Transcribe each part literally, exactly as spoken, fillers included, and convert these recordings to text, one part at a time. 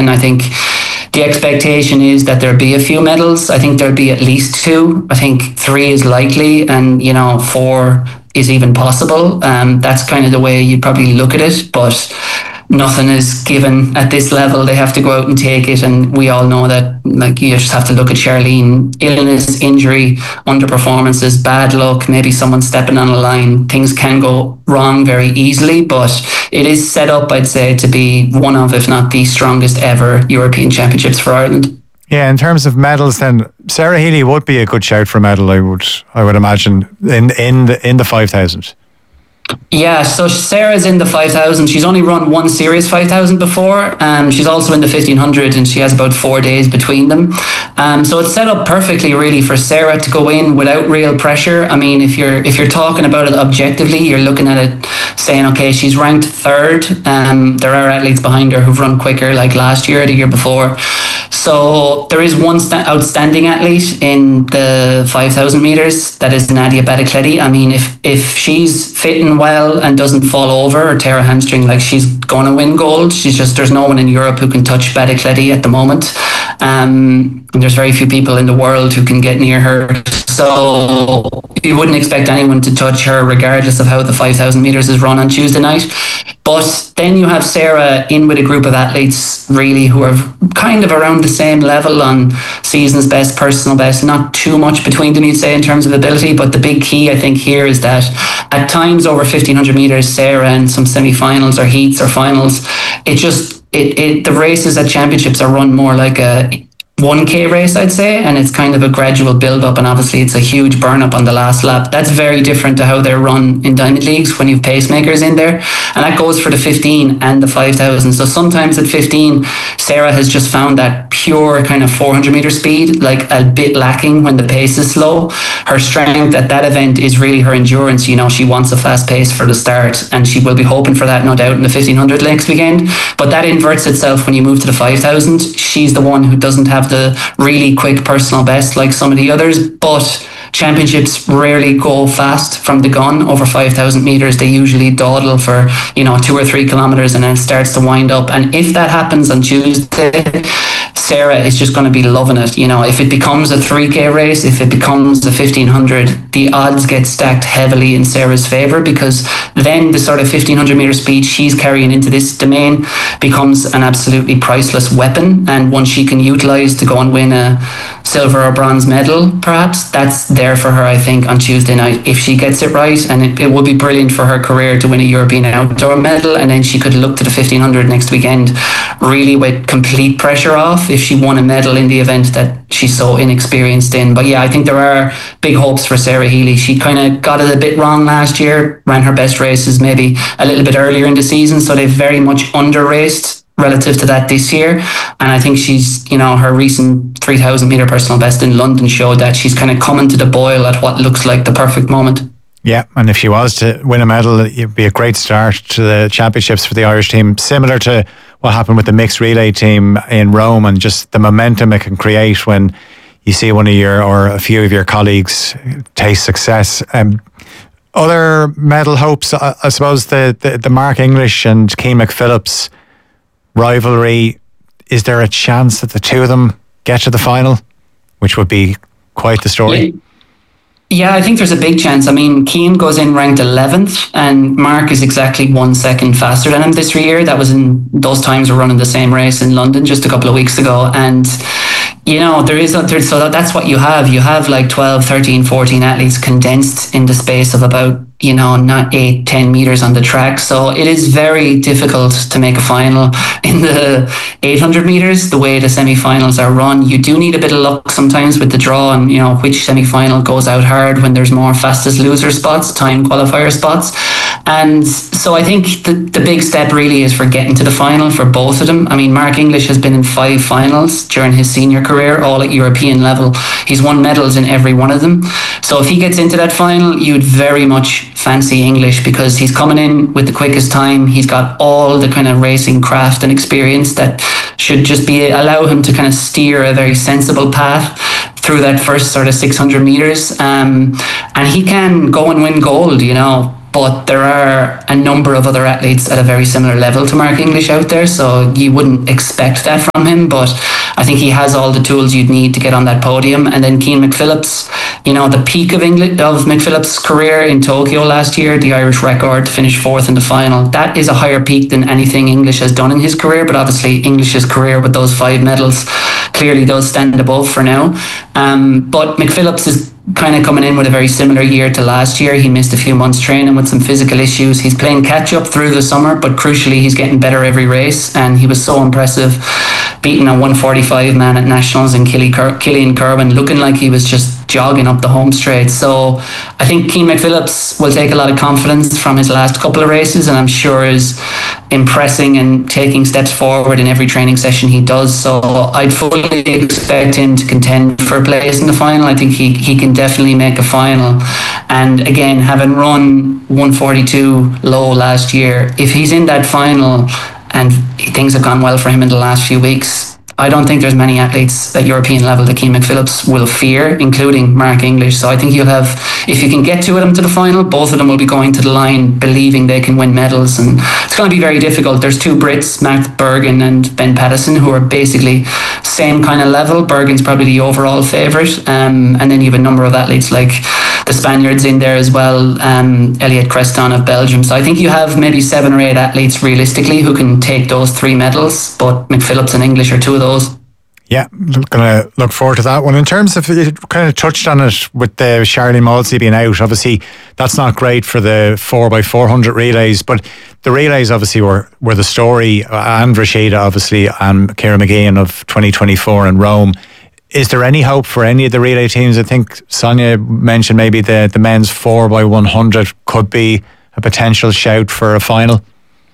again, I think the expectation is that there'll be a few medals. I think there'll be at least two. I think three is likely, and you know, four is even possible. Um, that's kind of the way you probably look at it, but nothing is given at this level. They have to go out and take it, and we all know that. Like, you just have to look at Charlene. Illness, injury, underperformances, bad luck, maybe someone stepping on a line. Things can go wrong very easily, but it is set up, I'd say, to be one of, if not the strongest ever European Championships for Ireland. Yeah, in terms of medals, then Sarah Healy would be a good shout for a medal. I would, I would imagine in in the in the five thousand. Yeah, so Sarah's in the five thousand. She's only run one serious five thousand before. Um, she's also in the fifteen hundred, and she has about four days between them. Um, so it's set up perfectly, really, for Sarah to go in without real pressure. I mean, if you're if you're talking about it objectively, you're looking at it saying, okay, she's ranked third. Um, there are athletes behind her who've run quicker, like last year or the year before. So there is one st- outstanding athlete in the five thousand meters. That is Nadia Badicletti. I mean, if if she's fitting well and doesn't fall over or tear a hamstring, like, she's going to win gold. She's just, there's no one in Europe who can touch Badicletti at the moment. Um, and there's very few people in the world who can get near her. So you wouldn't expect anyone to touch her regardless of how the five thousand meters is run on Tuesday night. But then you have Sarah in with a group of athletes really who are kind of around the same level on season's best, personal best, not too much between them, you'd say, in terms of ability. But the big key, I think, here is that at times over fifteen hundred meters, Sarah in some semi-finals or heats or finals, it just, it, it the races at championships are run more like a one K race, I'd say, and it's kind of a gradual build up, and obviously it's a huge burn up on the last lap. That's very different to how they're run in Diamond Leagues when you've pacemakers in there, and that goes for the fifteen and the five thousand. So sometimes at fifteen, Sarah has just found that pure kind of four hundred meter speed like a bit lacking when the pace is slow. Her strength at that event is really her endurance. You know, she wants a fast pace for the start, and she will be hoping for that, no doubt, in the fifteen hundred next weekend. But that inverts itself when you move to the five thousand. She's the one who doesn't have the really quick personal best like some of the others, but championships rarely go fast from the gun over five thousand meters. They usually dawdle for, you know, two or three kilometers and then it starts to wind up. And if that happens on Tuesday, Sarah is just going to be loving it. You know, if it becomes a three K race, if it becomes a fifteen hundred, the odds get stacked heavily in Sarah's favour, because then the sort of fifteen hundred meter speed she's carrying into this domain becomes an absolutely priceless weapon, and one she can utilise to go and win a silver or bronze medal, perhaps. That's there for her, I think, on Tuesday night, if she gets it right. And it, it would be brilliant for her career to win a European outdoor medal, and then she could look to the fifteen hundred next weekend really with complete pressure off if she won a medal in the event that she's so inexperienced in. But yeah, I think there are big hopes for Sarah Healy. She kind of got it a bit wrong last year, ran her best races maybe a little bit earlier in the season, so they've very much under raced relative to that this year. And I think she's, you know, her recent three thousand meter personal best in London showed that she's kind of coming to the boil at what looks like the perfect moment. Yeah, and if she was to win a medal, it'd be a great start to the championships for the Irish team, similar to what happened with the mixed relay team in Rome, and just the momentum it can create when you see one of your or a few of your colleagues taste success. Um, other medal hopes, I, I suppose the, the, the Mark English and Keane McPhillips rivalry, is there a chance that the two of them get to the final, which would be quite the story? Yeah. Yeah, I think there's a big chance. I mean, Keane goes in ranked eleventh, and Mark is exactly one second faster than him this year. That was in those times we're running the same race in London just a couple of weeks ago. And, you know, there is, a, there, so that's what you have. You have like twelve, thirteen, fourteen athletes condensed in the space of about, you know, not eight, ten meters on the track. So it is very difficult to make a final in the eight hundred meters, the way the semi-finals are run. You do need a bit of luck sometimes with the draw and, you know, which semi-final goes out hard when there's more fastest loser spots, time qualifier spots. And so I think the, the big step really is for getting to the final for both of them. I mean, Mark English has been in five finals during his senior career, all at European level. He's won medals in every one of them. So if he gets into that final, you'd very much fancy English, because he's coming in with the quickest time. He's got all the kind of racing craft and experience that should just be allow him to kind of steer a very sensible path through that first sort of six hundred meters. Um, and he can go and win gold, you know. but there are a number of other athletes at a very similar level to Mark English out there, so you wouldn't expect that from him, but I think he has all the tools you'd need to get on that podium. And then Cian McPhillips, you know, the peak of English, of McPhillips' career in Tokyo last year, the Irish record, finished fourth in the final. That is a higher peak than anything English has done in his career, but obviously English's career with those five medals clearly does stand above for now. Um, but McPhillips is kind of coming in with a very similar year to last year. He missed a few months training with some physical issues. He's playing catch up through the summer, but crucially he's getting better every race, and he was so impressive, beating a one forty-five man at Nationals and Killian Kerwin, looking like he was just jogging up the home straight. So I think Cian McPhillips will take a lot of confidence from his last couple of races, and I'm sure is impressing and taking steps forward in every training session he does. So I'd fully expect him to contend for a place in the final. I think he, he can definitely make a final. And again, having run one forty-two low last year, if he's in that final and things have gone well for him in the last few weeks, I don't think there's many athletes at European level that Cian McPhillips will fear, including Mark English. So I think you'll have, if you can get two of them to the final, both of them will be going to the line believing they can win medals, and it's going to be very difficult. There's two Brits, Matt Bergen and Ben Pattison, who are basically same kind of level. Bergen's probably the overall favourite, um, and then you have a number of athletes like the Spaniards in there as well, um, Elliot Creston of Belgium. So I think you have maybe seven or eight athletes realistically who can take those three medals, but McPhillips and English are two of those. Yeah, going to look forward to that one. In terms of, you kind of touched on it with the Charlene Malsey being out, obviously that's not great for the four by four hundred relays, but the relays obviously were, were the story, and Rashida obviously, and Ciara McGeehan of twenty twenty-four in Rome. Is there any hope for any of the relay teams? I think Sonia mentioned maybe the, the men's four by one hundred could be a potential shout for a final.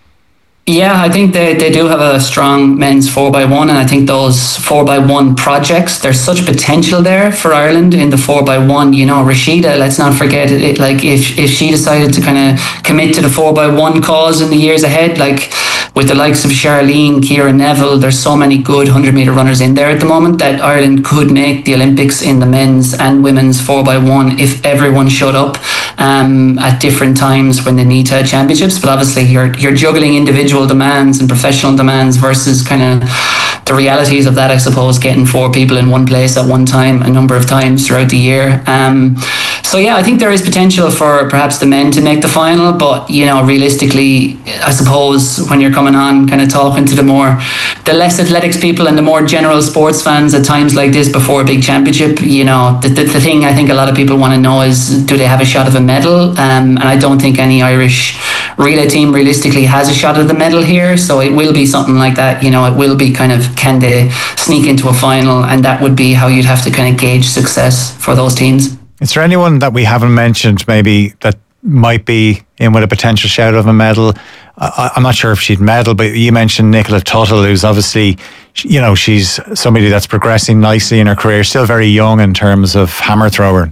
Yeah, I think they, they do have a strong men's four by one, and I think those four by one projects, there's such potential there for Ireland in the four by one. You know, Rashida, let's not forget it, it like if, if she decided to kind of commit to the four by one cause in the years ahead, like with the likes of Charlene, Ciara Neville, there's so many good one hundred metre runners in there at the moment that Ireland could make the Olympics in the men's and women's four by one if everyone showed up um, at different times when they need to have championships. But obviously you're, you're juggling individual demands and professional demands versus kind of the realities of that, I suppose, getting four people in one place at one time a number of times throughout the year. Um, so yeah, I think there is potential for perhaps the men to make the final, but you know, realistically, I suppose when you're coming on kind of talking to the more, the less athletics people and the more general sports fans at times like this before a big championship, you know, the, the, the thing I think a lot of people want to know is, do they have a shot of a medal? Um, and I don't think any Irish relay team realistically has a shot of the medal here, so it will be something like that. You know, it will be kind of, can they sneak into a final, and that would be how you'd have to kind of gauge success for those teams. Is there anyone that we haven't mentioned maybe that might be in with a potential shout of a medal? I, I'm not sure if she'd medal, but you mentioned Nicola Tuttle, who's obviously, you know, she's somebody that's progressing nicely in her career, still very young in terms of hammer thrower.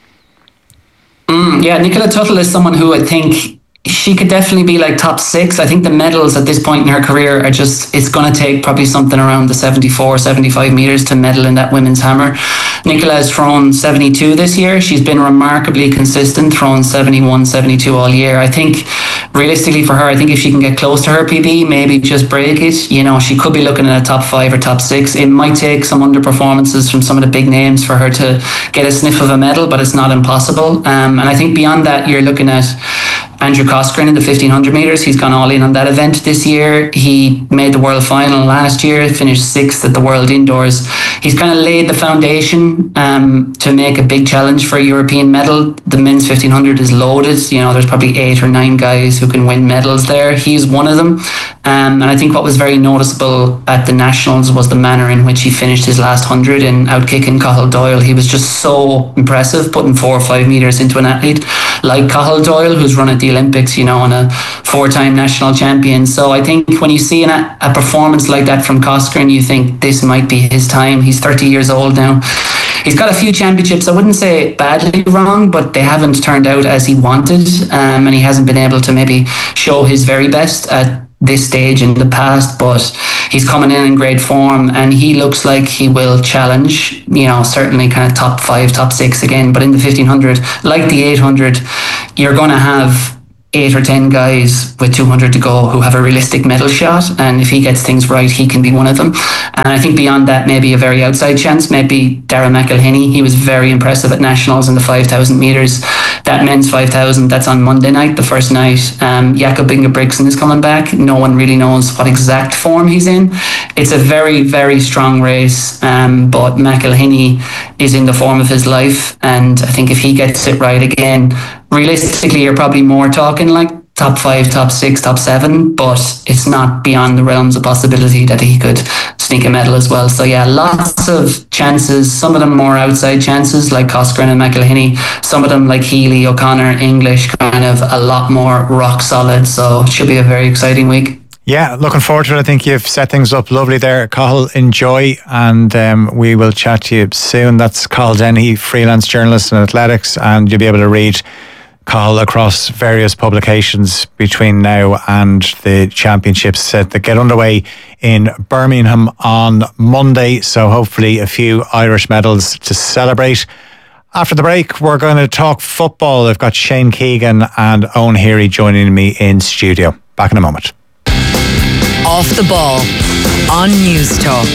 Mm, yeah, Nicola Tuttle is someone who I think she could definitely be like top six. I think the medals at this point in her career are just, it's going to take probably something around the seventy-four, seventy-five metres to medal in that women's hammer. Nicola has thrown seventy-two this year. She's been remarkably consistent, thrown seventy-one, seventy-two all year. I think realistically for her, I think if she can get close to her P B, maybe just break it, you know, she could be looking at a top five or top six. It might take some underperformances from some of the big names for her to get a sniff of a medal, but it's not impossible. Um, and I think beyond that, you're looking at Andrew Coscoran in the fifteen hundred metres. He's gone all in on that event this year. He made the world final last year, finished sixth at the World Indoors. He's kind of laid the foundation um, to make a big challenge for a European medal. The men's fifteen hundred is loaded. You know, there's probably eight or nine guys who can win medals there. He's one of them. Um, and I think what was very noticeable at the Nationals was the manner in which he finished his last hundred and outkicking Cathal Doyle. He was just so impressive, putting four or five metres into an athlete like Cathal Doyle, who's run at the Olympics, you know, and a four-time national champion. So I think when you see an, a performance like that from Coscoran, you think this might be his time. He's thirty years old now. He's got a few championships, I wouldn't say badly wrong, but they haven't turned out as he wanted, um, and he hasn't been able to maybe show his very best at this stage in the past, but he's coming in in great form, and he looks like he will challenge, you know, certainly kind of top five, top six again. But in the fifteen hundred, like the eight hundred, you're going to have eight or ten guys with two hundred to go who have a realistic medal shot, and if he gets things right, he can be one of them. And I think beyond that, maybe a very outside chance, maybe Darragh McElhinney. He was very impressive at nationals in the five thousand metres. That men's five thousand, that's on Monday night, the first night. um, Jakob Ingebrigtsen is coming back. No one really knows what exact form he's in. It's a very very strong race, um, but McElhinney is in the form of his life, and I think if he gets it right again, realistically you're probably more talking like top five, top six, top seven, but it's not beyond the realms of possibility that he could sneak a medal as well. So yeah, lots of chances, some of them more outside chances like Coscoran and McElhinney, some of them like Healy, O'Connor, English, kind of a lot more rock solid. So it should be a very exciting week. Yeah, looking forward to it. I think you've set things up lovely there, Cathal. Enjoy, and um, we will chat to you soon. That's Cathal Dennehy, freelance journalist in athletics, and you'll be able to read Cathal across various publications between now and the championships set that get underway in Birmingham on Monday. So hopefully a few Irish medals to celebrate. After the break, we're going to talk football. I've got Shane Keegan and Owen Heary joining me in studio. Back in a moment. Off the Ball on News Talk.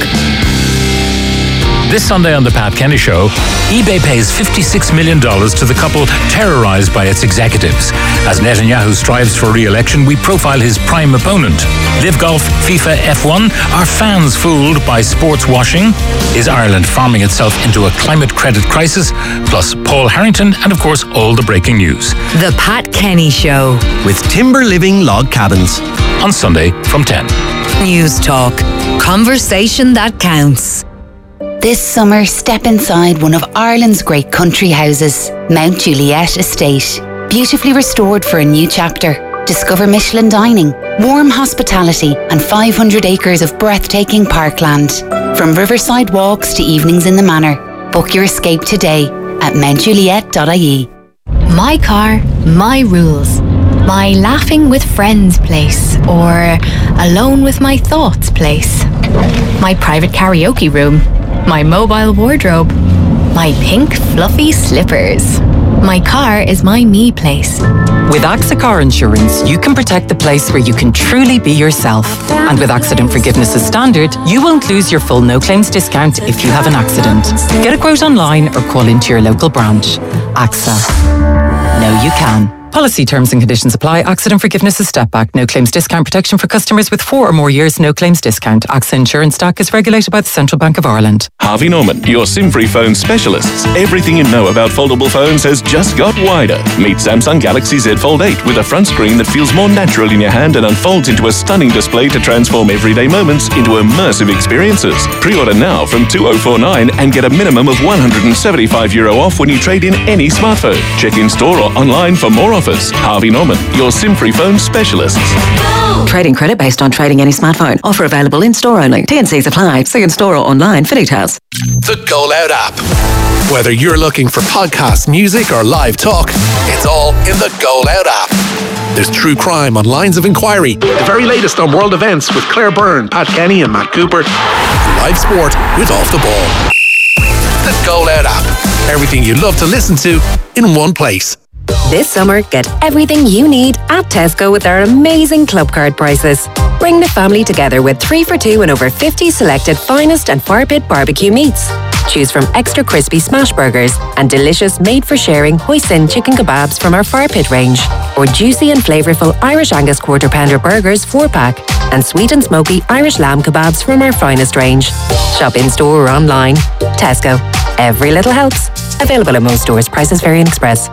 This Sunday on The Pat Kenny Show, eBay pays fifty-six million dollars to the couple terrorised by its executives. As Netanyahu strives for re-election, we profile his prime opponent. Live Golf, FIFA, F one. Are fans fooled by sports washing? Is Ireland farming itself into a climate credit crisis? Plus Paul Harrington and, of course, all the breaking news. The Pat Kenny Show. With Timber Living Log Cabins. On Sunday from ten. News Talk. Conversation that counts. This summer, step inside one of Ireland's great country houses, Mount Juliet Estate. Beautifully restored for a new chapter. Discover Michelin dining, warm hospitality, and five hundred acres of breathtaking parkland. From riverside walks to evenings in the manor. Book your escape today at mount juliet dot I E. My car, my rules. My laughing with friends place, or alone with my thoughts place. My private karaoke room. My mobile wardrobe. My pink fluffy slippers. My car is my me place. With AXA Car Insurance, you can protect the place where you can truly be yourself. And with accident forgiveness as standard, you won't lose your full no claims discount if you have an accident. Get a quote online or call into your local branch. AXA. Know you can. Policy terms and conditions apply. Accident forgiveness is step back. No claims discount protection for customers with four or more years. No claims discount. AXA Insurance Stack is regulated by the Central Bank of Ireland. Harvey Norman, your SIM-free phone specialists. Everything you know about foldable phones has just got wider. Meet Samsung Galaxy Z Fold eight with a front screen that feels more natural in your hand and unfolds into a stunning display to transform everyday moments into immersive experiences. Pre-order now from two thousand forty-nine and get a minimum of one hundred seventy-five euro off when you trade in any smartphone. Check in store or online for more offers. Harvey Norman, your SIM-free phone specialists. Trading credit based on trading any smartphone. Offer available in store only. T and C's apply. See in store or online for details. The Go Loud app. Whether you're looking for podcast, music, or live talk, it's all in the Go Loud app. There's true crime on Lines of Inquiry, the very latest on world events with Claire Byrne, Pat Kenny, and Matt Cooper, live sport with Off the Ball. The Go Loud app. Everything you love to listen to in one place. This summer, get everything you need at Tesco with our amazing club card prices. Bring the family together with three for two and over fifty selected finest and fire pit barbecue meats. Choose from extra crispy smash burgers and delicious made-for-sharing hoisin chicken kebabs from our fire pit range, or juicy and flavourful Irish Angus quarter pounder burgers four-pack, and sweet and smoky Irish lamb kebabs from our finest range. Shop in-store or online. Tesco. Every little helps. Available at most stores. Prices vary in Express.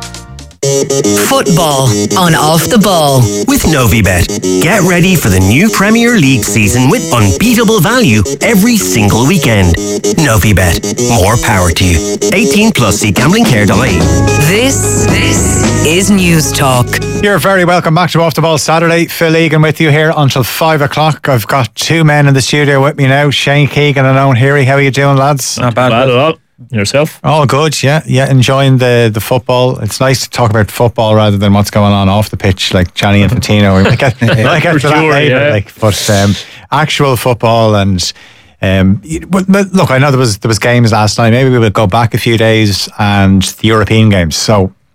Football on Off the Ball. With Novibet. Get ready for the new Premier League season with unbeatable value every single weekend. Novibet. More power to you. eighteen plus. See gambling care dot I E. This, this is News Talk. You're very welcome back to Off the Ball Saturday. Phil Egan with you here until five o'clock. I've got two men in the studio with me now, Shane Keegan and Owen Heary. How are you doing, lads? Not bad, bad at all. Yourself? Oh, good. Yeah, yeah. Enjoying the, the football. It's nice to talk about football rather than what's going on off the pitch, like Gianni Infantino. We might get, we might get to For that sure, later. yeah. Like, but um, actual football and um, but look, I know there was there was games last night. Maybe we will go back a few days and the European games. So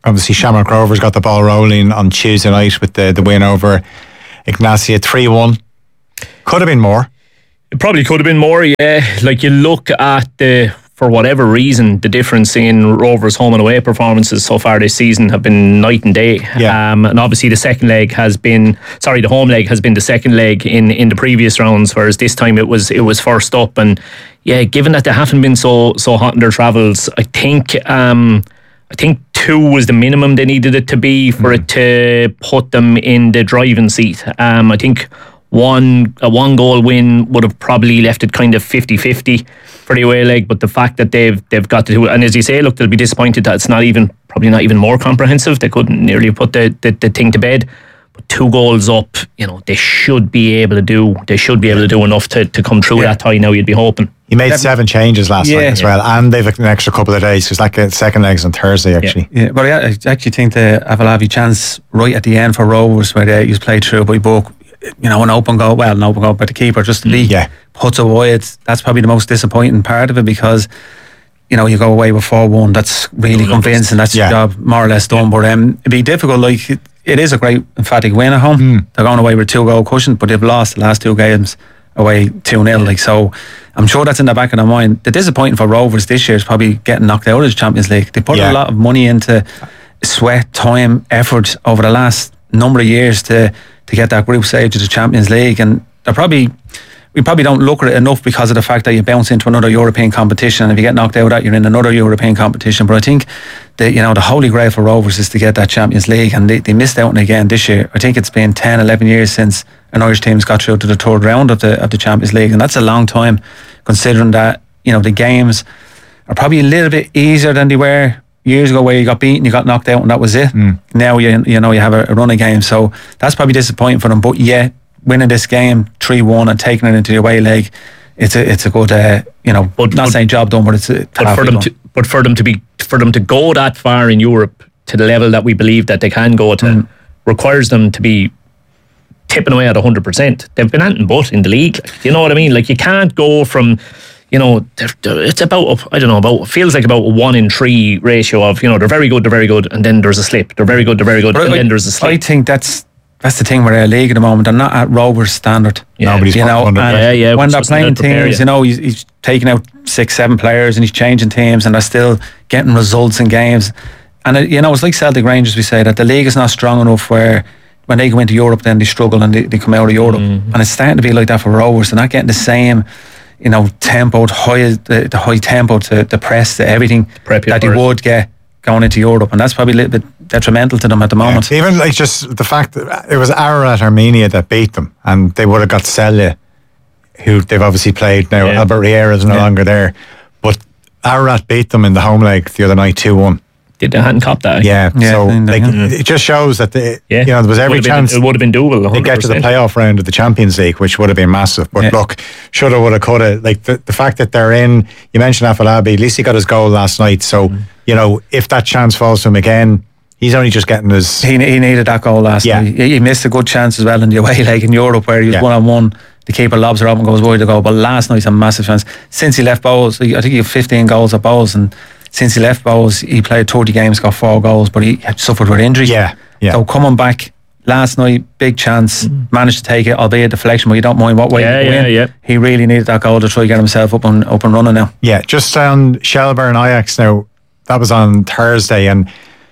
obviously Shamrock Rovers got the ball rolling on Tuesday night with the, the win over Ignacia three one. Could have been more. It probably could have been more, yeah. Like you look at the, for whatever reason, the difference in Rovers' home and away performances so far this season have been night and day. Yeah. Um, and obviously the second leg has been, sorry, the home leg has been the second leg in, in the previous rounds, whereas this time it was it was first up. And yeah, given that they haven't been so so hot in their travels, I think um, I think two was the minimum they needed it to be for mm. it to put them in the driving seat. Um, I think one a one goal win would have probably left it kind of fifty-fifty for the away leg, but the fact that they've they've got to do it, and as you say, look, they'll be disappointed that it's not even probably not even more comprehensive. They couldn't nearly put the, the, the thing to bed. But two goals up, you know, they should be able to do they should be able to do enough to, to come through yeah. that tie now, you'd be hoping. He made seven changes last yeah. night as well, and they've an extra couple of days because like second leg's on Thursday actually. Yeah, yeah. But I actually think the Avalavi chance right at the end for Rovers where they used played through by book, you know, an open goal, well, an open goal, but the keeper just the league yeah. puts away. It's, that's probably the most disappointing part of it because, you know, you go away with four one, that's really no, convincing, that's yeah. your job more or less done. Yeah. But um, it'd be difficult, like, it, it is a great emphatic win at home. Mm. They're going away with two goal cushion, but they've lost the last two games away two nil, like, so I'm sure that's in the back of their mind. The disappointing for Rovers this year is probably getting knocked out of the Champions League. They put yeah. a lot of money into sweat, time, effort over the last number of years to to get that group stage of the Champions League, and they're probably we probably don't look at it enough because of the fact that you bounce into another European competition, and if you get knocked out, that you're in another European competition. But I think the you know the holy grail for Rovers is to get that Champions League, and they, they missed out on it again this year. I think it's been ten, eleven years since an Irish team's got through to the third round of the of the Champions League, and that's a long time considering that you know the games are probably a little bit easier than they were years ago, where you got beaten, you got knocked out, and that was it. Mm. Now you you know you have a, a run of games, so that's probably disappointing for them. But yeah, winning this game three one and taking it into the away leg, it's a it's a good uh, you know but, not but, saying job done, but it's a but for them done. to but for them to be for them to go that far in Europe to the level that we believe that they can go to mm. requires them to be tipping away at one hundred percent. They've been anything but in the league. You know what I mean? Like you can't go from. You know, it's about, I don't know, about, feels like about a one in three ratio of, you know, they're very good, they're very good, and then there's a slip. They're very good, they're very good, but and I, then there's a slip. I think that's that's the thing with our league at the moment. They're not at Rovers standard. Yeah. Nobody's you know, and yeah, yeah, when they're playing teams, you know, he's, he's taking out six, seven players and he's changing teams and they're still getting results in games. And, it, you know, it's like Celtic Rangers, we say, that the league is not strong enough where when they go into Europe, then they struggle and they, they come out of Europe. Mm-hmm. And it's starting to be like that for Rovers. They're not getting the same, you know, tempo, high, the, the high tempo to the press, to everything that they would get going into Europe, and that's probably a little bit detrimental to them at the moment. Yeah. Even like just the fact that it was Ararat Armenia that beat them, and they would have got Celje, who they've obviously played now. Yeah. Albert Riera is no yeah. longer there, but Ararat beat them in the home leg the other night two one. Did they hadn't cop that? Yeah, yeah so like, yeah. it just shows that they, yeah. you know, there was every chance been, it would have been doable. They get to the playoff round of the Champions League, which would have been massive. But yeah. look, shoulda, woulda, coulda. Like the, the fact that they're in. You mentioned Afolabi. At least he got his goal last night. So mm. you know, if that chance falls to him again, he's only just getting his. He he needed that goal last yeah. night. He, he missed a good chance as well in the away leg in Europe where he was one on one. The keeper lobs her up and goes wide to go. But last night's a massive chance. Since he left Bowes, I think he had fifteen goals at Bowes, and since he left Bowes, he played thirty games, got four goals, but he had suffered with injury. Yeah, yeah. So coming back last night, big chance, mm. managed to take it, albeit deflection, but you don't mind what way yeah, he yeah, win. yeah. He really needed that goal to try to get himself up and up and running now. Yeah, just on Shelbourne Ajax now, that was on Thursday, and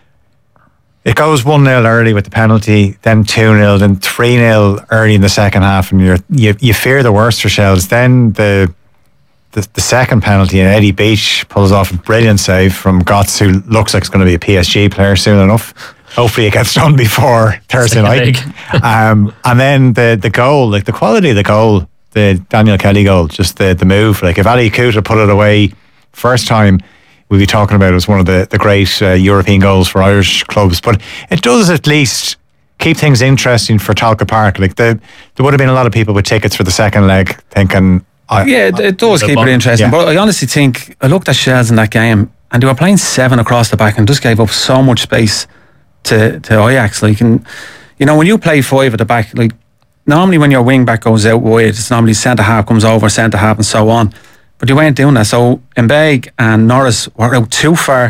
it goes one nil early with the penalty, then two nil, then three nil early in the second half, and you're, you you fear the worst for Shells. Then the The, the second penalty, and Eddie Beach pulls off a brilliant save from Gotts, who looks like it's going to be a P S G player soon enough. Hopefully it gets done before Thursday night. um, and then the the goal, like the quality of the goal, the Daniel Kelly goal, just the, the move. Like if Ali Kuta put it away first time, we'd be talking about it as one of the, the great uh, European goals for Irish clubs. But it does at least keep things interesting for Talca Park. Like the, there would have been a lot of people with tickets for the second leg thinking, I, yeah, it, it does keep it interesting. Yeah. But I honestly think, I looked at Shells in that game and they were playing seven across the back and just gave up so much space to, to Ajax. Like, and, you know, when you play five at the back, like, normally when your wing back goes out wide, it's normally centre half comes over, centre half and so on. But you weren't doing that. So Mbeg and Norris were out too far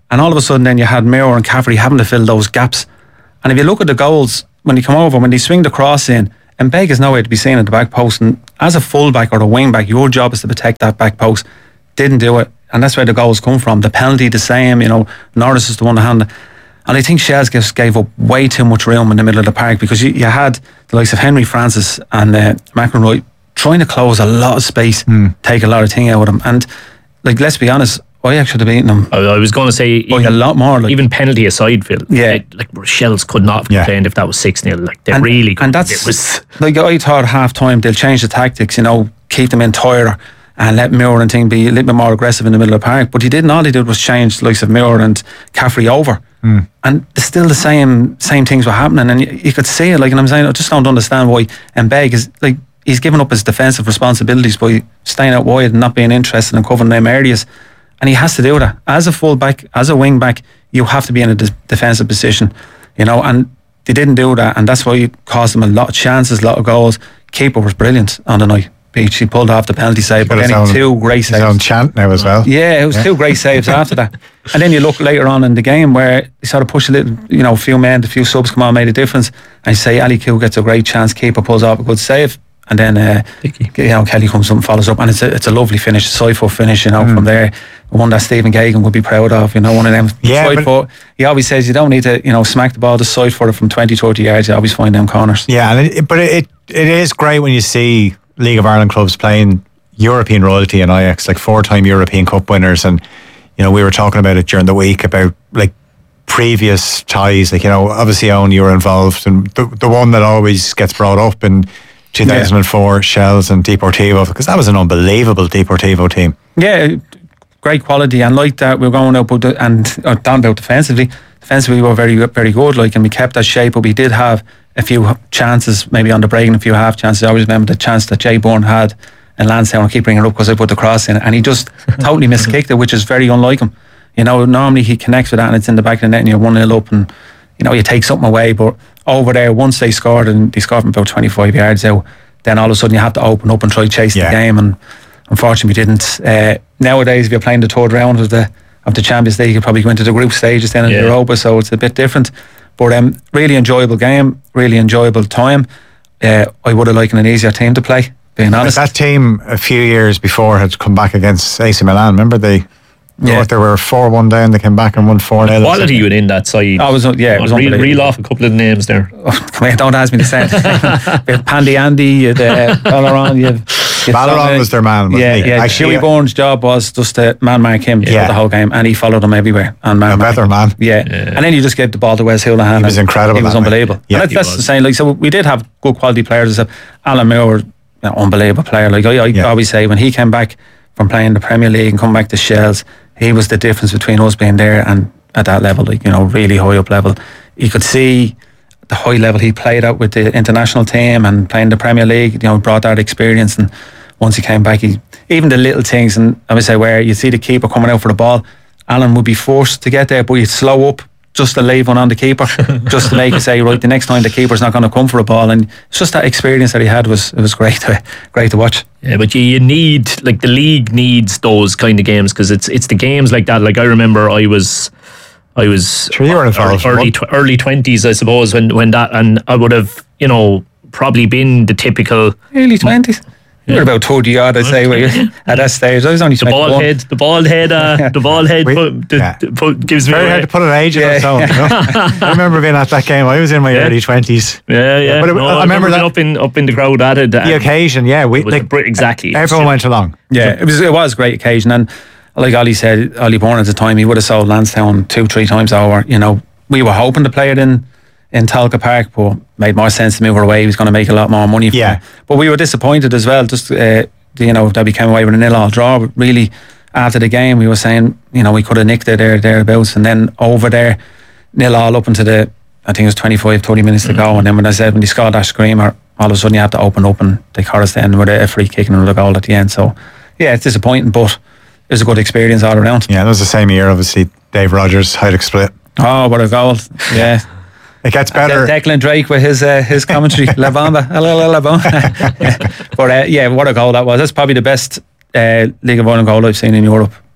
And all of a sudden then you had Miro and Cafferty having to fill those gaps. And if you look at the goals, when they come over, when they swing the cross in, and Begg is nowhere to be seen at the back post. And as a fullback or a wing back, your job is to protect that back post. Didn't do it. And that's where the goals come from. The penalty, the same, you know, Norris is the one to hand it. And I think Shells just gave up way too much room in the middle of the park, because you, you had the likes of Henry Francis and uh, McElroy trying to close a lot of space, mm. take a lot of thing out of them. And, like, let's be honest, I actually have beaten them. I, I was going to say even, a lot more. Like, even penalty aside, Phil. Yeah, like, like Shells could not have complained yeah. if that was six nil. Like they and, really could. And that's it was like I thought half time they'll change the tactics. You know, keep them in tighter and let Muir and thing be a little bit more aggressive in the middle of the park. But he didn't. All he did was change the likes of Muir and Cafferty over, mm. and still the same same things were happening. And you, you could see it. Like, and I'm saying, I just don't understand why Mbeg is like he's given up his defensive responsibilities by staying out wide and not being interested in covering them areas. And he has to do that. As a full back, as a wing back, you have to be in a de- defensive position, you know, and they didn't do that. And that's why it caused them a lot of chances, a lot of goals. Keeper was brilliant on the night. Beach, he pulled off the penalty save, but then own, two great saves. His own chant now as well. Yeah, it was yeah. two great saves after that. And then you look later on in the game where he sort of pushed a little, you know, a few men, a few subs come on, made a difference. And you say Ali Q gets a great chance, keeper pulls off a good save. And then, uh, you know, Kelly comes up and follows up, and it's a, it's a lovely finish, a side foot finish, you know, mm. from there. One that Stephen Gagan would be proud of, you know, one of them. Yeah, side foot. He always says you don't need to, you know, smack the ball to side foot from twenty, thirty yards. You always find them corners. Yeah, and it, but it it is great when you see League of Ireland clubs playing European royalty and Ajax, like four-time European Cup winners, and you know, we were talking about it during the week about like previous ties, like, you know, obviously Owen, you were involved, and the the one that always gets brought up in two thousand four, yeah. Shells and Deportivo, because that was an unbelievable Deportivo team. Yeah, great quality, and like that we were going up and uh, down about defensively. Defensively we were very very good, like, and we kept that shape, but we did have a few chances, maybe on the break, and a few half chances. I always remember the chance that Jay Bourne had in Lansdowne. I keep bringing it up because I put the cross in, and he just totally miskicked it, which is very unlike him. You know, normally he connects with that and it's in the back of the net and you're one nil up, and you know, you take something away. But over there, once they scored, and they scored from about twenty-five yards out, then all of a sudden you have to open up and try to chase yeah. the game, and unfortunately we didn't. Uh, nowadays, if you're playing the third round of the of the Champions League, you probably go into the group stages then in yeah. Europa, so it's a bit different. But um, really enjoyable game, really enjoyable time. Uh, I would have liked an easier team to play, being honest. That team a few years before had come back against A C Milan. Remember they? Yeah, they were four one down. They came back and won four nil. Quality within that side. I was yeah, it was reel, reel off a couple of names there. Oh, come here, don't ask me to say it. We have Pandy Andy, the Balaron. You have Balaron was their man. Wasn't yeah, he? yeah. Actually, Huey Bourne's job was just to man mark him yeah. the whole game, and he followed him everywhere. And man, a better man. Yeah. yeah, and then you just gave the ball to Wes Houlihan. He was incredible. He was unbelievable. Yeah, and that's, that's the same. Like, so we did have good quality players. Alan Moore, you know, unbelievable player. Like I, I yeah. always say, when he came back from playing the Premier League and come back to Shells, he was the difference between us being there and at that level, like, you know, really high up level. You could see the high level he played out with the international team and playing the Premier League, you know, brought that experience. And once he came back, he, even the little things, and I would say where you see the keeper coming out for the ball, Alan would be forced to get there, but he'd slow up just to leave one on the keeper, just to make it say, right, the next time the keeper's not going to come for a ball. And it's just that experience that he had was it was great to great to watch. Yeah, but you, you need, like, the league needs those kind of games, because it's it's the games like that. Like, I remember I was I was sure you were involved early tw- early twenties, I suppose, when when that, and I would have, you know, probably been the typical early twenties. You were about thirty odd, I'd say, at that stage. I was only the bald head. The bald head. Uh, yeah. The bald head. We, put, yeah. the, put, gives me. Very hard to put an age yeah. on its own. You know? I remember being at that game. I was in my yeah. early twenties. Yeah, yeah. yeah. But it, no, I, I remember, remember that up in up in the crowd at it. The occasion, yeah. We like exactly. Everyone went along. Yeah, it was it was a great occasion, and like Ollie said, Ollie Bourne at the time, he would have sold Lansdowne two, three times over. You know, we were hoping to play it in. in Talca Park, but made more sense to move her away. He was going to make a lot more money for yeah. it. But we were disappointed as well, just uh, you know, that we came away with a nil-all draw. But really, after the game, we were saying, you know, we could have nicked it there, thereabouts, and then over there, nil-all up into the, I think it was twenty-five, thirty minutes to mm-hmm. go, and then when I said, when they scored that screamer, all of a sudden you have to open up, and they caught us then with a free kick and another goal at the end. So, yeah, it's disappointing, but it was a good experience all around. Yeah, that was the same year, obviously, Dave Rogers, Heideck split. Oh, what a goal, yeah. It gets better. De- Declan Drake with his uh, his commentary, La Bamba, la la la Bamba. But uh, yeah, what a goal that was. That's probably the best uh, League of Ireland goal I've seen in Europe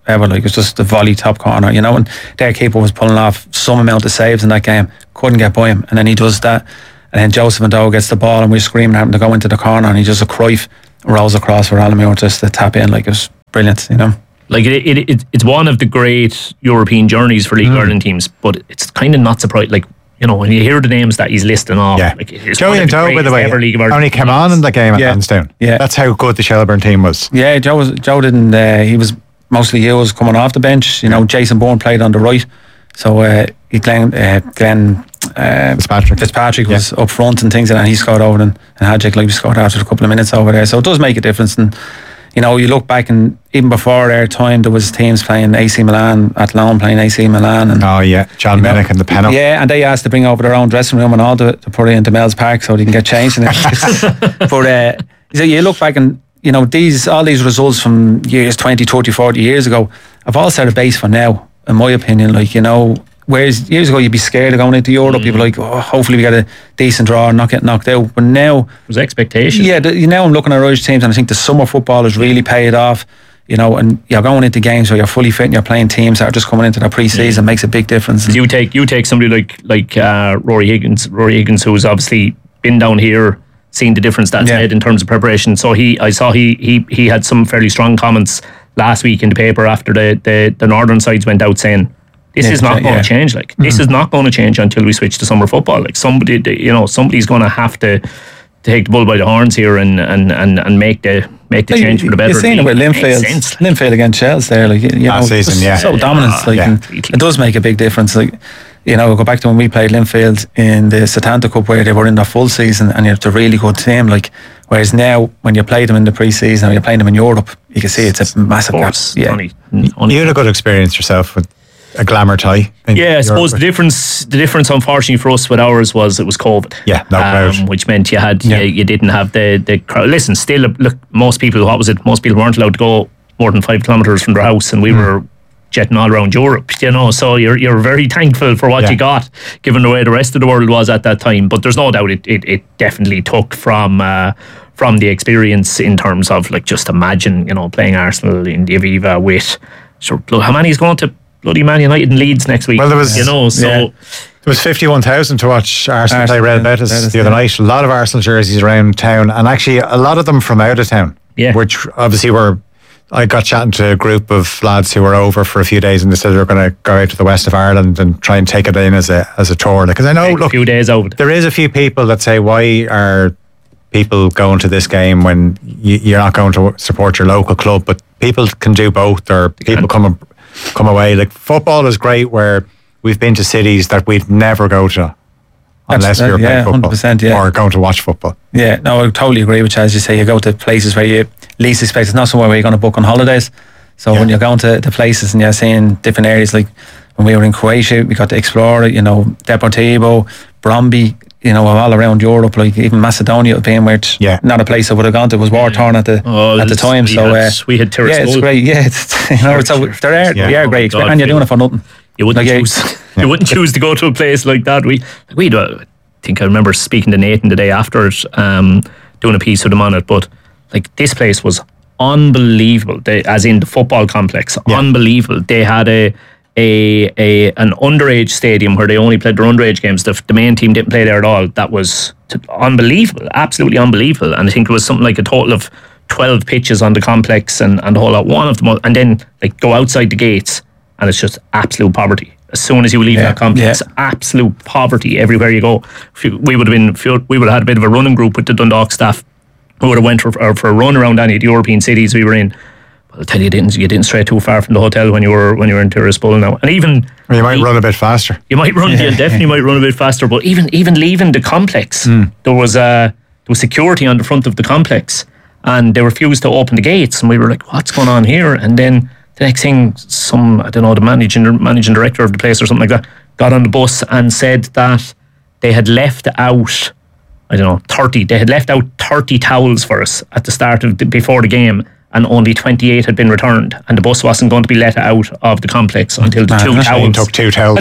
ever. Like, it was just the volley top corner, you know, and their keeper was pulling off some amount of saves in that game, couldn't get by him, and then he does that, and then Joseph N'Dow gets the ball and we're screaming at him to go into the corner, and he just a Cruyff rolls across for Alamure just to tap in. Like, it was brilliant, you know. Like it, it, it, it's one of the great European journeys for League mm. Ireland teams, but it's kind of not surprising. Like, you know, when you hear the names that he's listing off, yeah. like, it's Joey N'Dow, by the way, only came on in the game at yeah. Lansdowne. Yeah, that's how good the Shelbourne team was. Yeah, Joe was. Joe didn't. Uh, he was mostly he was coming off the bench. You know, Jason Bourne played on the right, so uh, he Glenn uh, Glenn uh, Fitzpatrick, Fitzpatrick was yeah. up front and things, and he scored over, and, and Hadjic like scored after a couple of minutes over there. So it does make a difference. And you know, you look back, and even before their time, there was teams playing A C Milan, Athlone playing A C Milan, and oh yeah, John Minnick and the penalty. Yeah, and they asked to bring over their own dressing room and all to, to put it into Mel's Park so they can get changed in it. But uh, so you look back, and you know, these all these results from years twenty, thirty, forty years ago have all set a base for now, in my opinion. Like, you know, whereas years ago you'd be scared of going into Europe, mm. you'd be like, oh, hopefully we get a decent draw and not get knocked out. But now there's expectation. Yeah, the, now I'm looking at Irish teams, and I think the summer football has really paid off. You know, and you're going into games where you're fully fit and you're playing teams that are just coming into their pre-season, mm. makes a big difference. You take you take somebody like like uh, Rory Higgins, Rory Higgins, who's obviously been down here, seen the difference that's yeah. made in terms of preparation. So he, I saw he he he had some fairly strong comments last week in the paper after the the, the northern sides went out saying, this yeah, is not going yeah. to change. Like mm-hmm. this is not going to change until we switch to summer football. Like somebody, you know, somebody's going to have to take the bull by the horns here and and, and, and make the make the like, change for the better. You've seen it with Linfield, Linfield against Chelsea there, like, you know, last season, yeah, so yeah. dominant. Like, yeah. it does make a big difference. Like, you know, go back to when we played Linfield in the Setanta Cup, where they were in their full season, and it's a really good team. Like, whereas now, when you play them in the pre-season or you're playing them in Europe, you can see it's a massive gap. Yeah, only, only you had a good experience yourself with a glamour tie. Yeah, I suppose the difference, the difference, unfortunately for us with ours was it was COVID. Yeah, no crowd, um, which meant you had yeah. you, you didn't have the the crowd. Listen, still, look, most people, what was it? Most people weren't allowed to go more than five kilometres from their house, and we mm. were jetting all around Europe, you know. So you're you're very thankful for what yeah. you got, given the way the rest of the world was at that time. But there's no doubt it it, it definitely took from. Uh, from the experience in terms of, like, just imagine, you know, playing Arsenal in the Aviva with, sure, how many is going to bloody Man United and Leeds next week? Well, there was, you know, so yeah. there was fifty-one thousand to watch Arsenal play Red Betis the other yeah. night. A lot of Arsenal jerseys around town, and actually a lot of them from out of town. Yeah, which obviously were. I got chatting to a group of lads who were over for a few days, and they said they were going to go out to the west of Ireland and try and take it in as a as a tour. Because I know, take look, a few days out. There is a few people that say, why are people going to this game when you, you're not going to support your local club? But people can do both, or people come come away. Like, football is great, where we've been to cities that we'd never go to unless we were playing yeah, football one hundred percent, yeah. or going to watch football. Yeah, no, I totally agree with you. As you say, you go to places where you least expect. It's not somewhere where you're going to book on holidays. So yeah. when you're going to, to places and you're seeing different areas, like when we were in Croatia, we got to explore it, you know, Deportivo, Bromby, you know, all around Europe, like even Macedonia being where it's yeah. not a place I would have gone to. It was war torn at the oh, at the time. We so had, uh, we had Tiraspol. Yeah, it's great. Yeah, it's, you know, so there are, yeah. they are great experience, and you're doing it for nothing. You wouldn't like, choose. Yeah. You wouldn't choose to go to a place like that. We we do. I think I remember speaking to Nathan the day after it, um, doing a piece with him on it. But like, this place was unbelievable. They, as in the football complex, yeah. unbelievable. They had a. A, a an underage stadium where they only played their underage games. The, the main team didn't play there at all. That was t- unbelievable, absolutely unbelievable. And I think it was something like a total of twelve pitches on the complex, and, and the whole lot. One of them, and then like go outside the gates, and it's just absolute poverty. As soon as you leave yeah, that complex, yeah. absolute poverty everywhere you go. We would have been, we would have had a bit of a running group with the Dundalk staff. We would have went for, for a run around any of the European cities we were in. I'll tell you, you didn't you didn't stray too far from the hotel when you were when you were in Tiraspol now, and even or you might run a bit faster. You might run, yeah. you definitely might run a bit faster. But even even leaving the complex, mm. there was a there was security on the front of the complex, and they refused to open the gates, and we were like, "What's going on here?" And then the next thing, some I don't know, the managing managing director of the place or something like that got on the bus and said that they had left out, I don't know, thirty. They had left out thirty towels for us at the start of the, before the game. And only twenty-eight had been returned, and the bus wasn't going to be let out of the complex until the Man, two towels. Took two towels.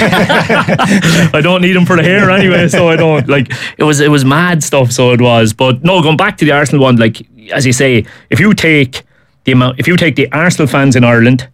I don't need them for the hair anyway, so I don't like. It was it was mad stuff. So it was, but no. Going back to the Arsenal one, like as you say, if you take the amount, if you take the Arsenal fans in Ireland,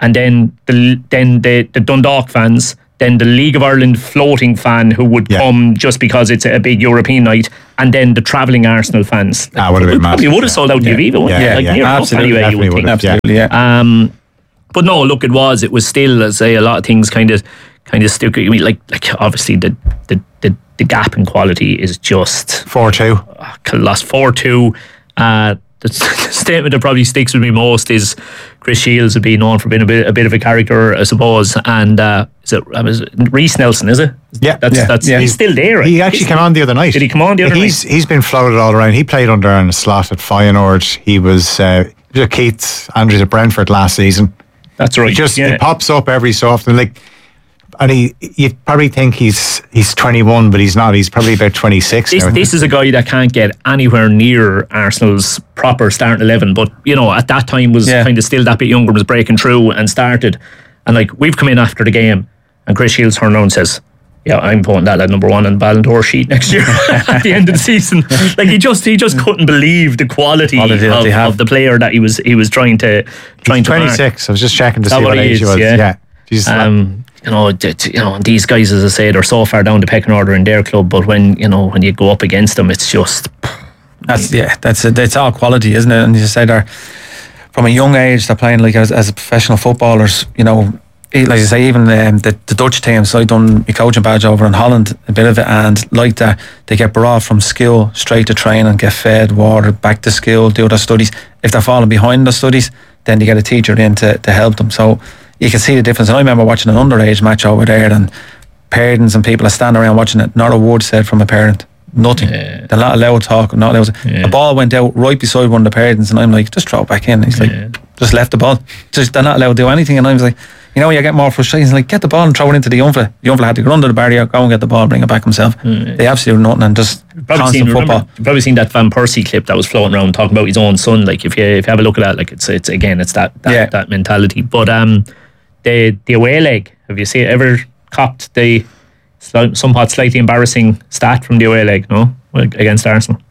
and then the then the, the Dundalk fans, then the League of Ireland floating fan who would yeah. come just because it's a big European night, and then the travelling Arsenal fans. Ah, would have been probably mad. would have sold out yeah. the Aviva. Yeah, yeah, like, yeah. near Absolutely, anyway, you would think. Absolutely, yeah. Um, but no, look, it was it was still, as I say, a lot of things kind of kind of stuck. I mean, like like obviously the the the, the gap in quality is just four two. Oh, lost four two. Uh, the statement that probably sticks with me most is Chris Shields would be known for being a bit a bit of a character, I suppose. And uh, is it, is it Reece Nelson? Is it? Yeah, that's yeah, that's yeah. he's still there. Right? He actually he's, came on the other night. Did he come on the other he's, night? He's been floated all around. He played under in a slot at Feyenoord. He was uh, he was Keith Andrews at Brentford last season. That's right. He just yeah. he pops up every so often, like. And he, you'd probably think he's he's twenty-one, but he's not. He's probably about twenty-six This, now. this is a guy that can't get anywhere near Arsenal's proper starting eleven. But, you know, at that time was yeah. kind of still that bit younger, was breaking through and started. And, like, we've come in after the game, and Chris Shields turned around and says, yeah, I'm putting that at number one on the Ballon d'Or sheet next year at the end of the season. Like, he just he just couldn't believe the quality, quality of, of the player that he was he was trying to trying he's to twenty-six. mark. I was just checking to That see what age is, he was. Yeah. yeah. Jesus, um, you know, you know, these guys, as I say, they're so far down the pecking order in their club, but when you know when you go up against them, it's just that's yeah, that's it. It's all quality, isn't it? And you say they're from a young age they're playing like as as professional footballers. You know, like I say, even um, the the Dutch teams. So I done my coaching badge over in Holland, a bit of it, and like that, they get brought from skill straight to training, get fed water, back to skill, do their studies. If they're falling behind their studies, then they get a teacher in to to help them. So you can see the difference. And I remember watching an underage match over there, and parents and people are standing around watching it. Not a word said from a parent. Nothing. Yeah. They're not allowed to talk. Not allowed to. Yeah. A ball went out right beside one of the parents, and I'm like, just throw it back in. He's like, yeah. just left the ball. Just they're not allowed to do anything. And I was like, you know, you get more frustration. He's like, get the ball and throw it into the young fella. The young fella had to go under the barrier, go and get the ball, bring it back himself. Mm. They absolutely nothing, and just constant seen, football. Remember, you've probably seen that Van Persie clip that was floating around talking about his own son. Like if you if you have a look at that, like it's it's again it's that that, yeah. that mentality. But um. The the away leg, have you seen ever copped the somewhat slightly embarrassing stat from the away leg, no? Against Arsenal?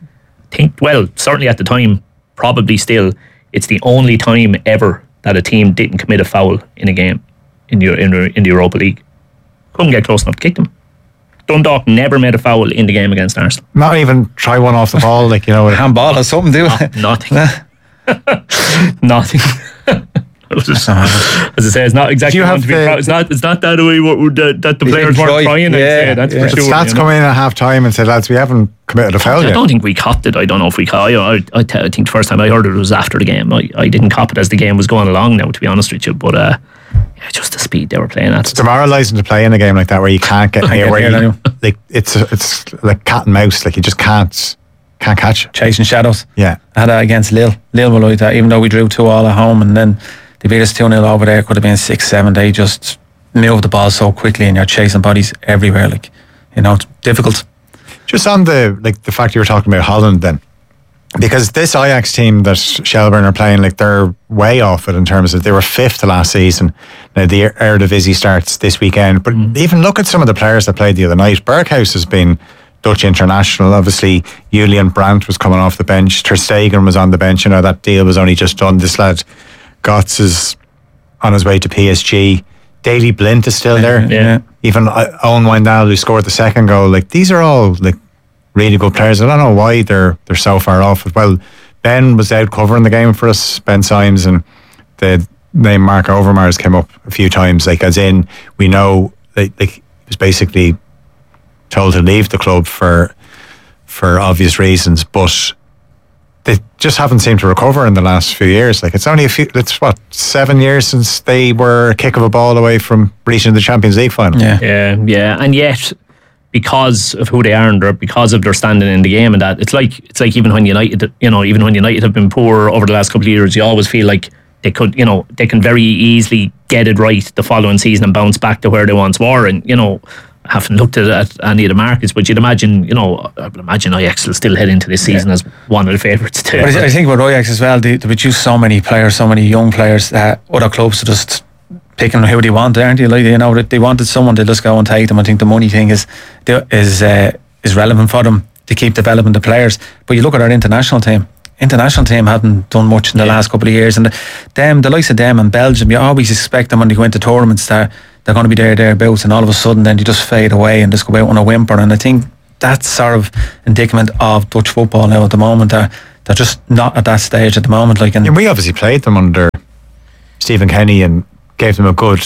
Think well, certainly at the time, probably still, it's the only time ever that a team didn't commit a foul in a game in the in, in the Europa League. Couldn't get close enough to kick them. Dundalk never made a foul in the game against Arsenal. Not even try one off the ball, like, you know, a handball or something, do it? Nothing. Nothing. As I say, it's not exactly you have to be the, proud. It's not. It's not that way. That, that the players weren't trying. Yeah, say, that's yeah. for sure. Stats you know? come in at half time and say, lads, we haven't committed a foul I yet. I don't think we copped it. I don't know if we copped it. I, I, I think the first time I heard it was after the game. I, I didn't cop it as the game was going along. Now, to be honest with you, but uh, yeah, just the speed they were playing at. It's demoralising to play in a game like that where you can't get near. Where you, like it's it's like cat and mouse. Like you just can't. Can't catch it. Chasing shadows. Yeah. I had that against Lille. Lille were like that, even though we drew two all at home, and then they beat us two nil over there. Could have been six seven. They just move the ball so quickly, and you're chasing bodies everywhere. Like, you know, it's difficult. Just on the like the fact you were talking about Holland then, because this Ajax team that Shelbourne are playing, like they're way off it in terms of they were fifth last season. Now the Eredivisie starts this weekend, but mm. even look at some of the players that played the other night. Berghuis has been Dutch international. Obviously, Julian Brandt was coming off the bench. Ter Stegen was on the bench. You know, that deal was only just done. This lad, Götze, is on his way to P S G. Daley Blind is still there. Yeah. Even Owen Wijndal, who scored the second goal. Like, these are all like really good players. I don't know why they're they're so far off. Well, Ben was out covering the game for us, Ben Symes, and the name Mark Overmars came up a few times. Like, as in, we know, like, like it was basically told to leave the club for for obvious reasons, but they just haven't seemed to recover in the last few years. Like, it's only a few, it's what, seven years since they were a kick of a ball away from reaching the Champions League final. Yeah, yeah, yeah. And yet, because of who they are and because of their standing in the game and that, it's like it's like even when United, you know, even when United have been poor over the last couple of years, you always feel like they could, you know, they can very easily get it right the following season and bounce back to where they once were. And, you know, I haven't looked at, at any of the markets, but you'd imagine, you know, I would imagine Ajax will still head into this season yeah. as one of the favourites too. But I think with Ajax as well, they, they produce so many players, so many young players that other clubs are just picking who they want, aren't they? Like, you know, they wanted someone to just go and take them. I think the money thing is is uh, is relevant for them to keep developing the players. But you look at our international team international team hadn't done much in the yeah. last couple of years, and the, them, the likes of them and Belgium, you always expect them when they go into tournaments that they're going to be there, thereabouts, and all of a sudden then you just fade away and just go out on a whimper. And I think that's sort of indicament of Dutch football now at the moment. They're, they're just not at that stage at the moment. Like, and yeah, we obviously played them under Stephen Kenny and gave them a good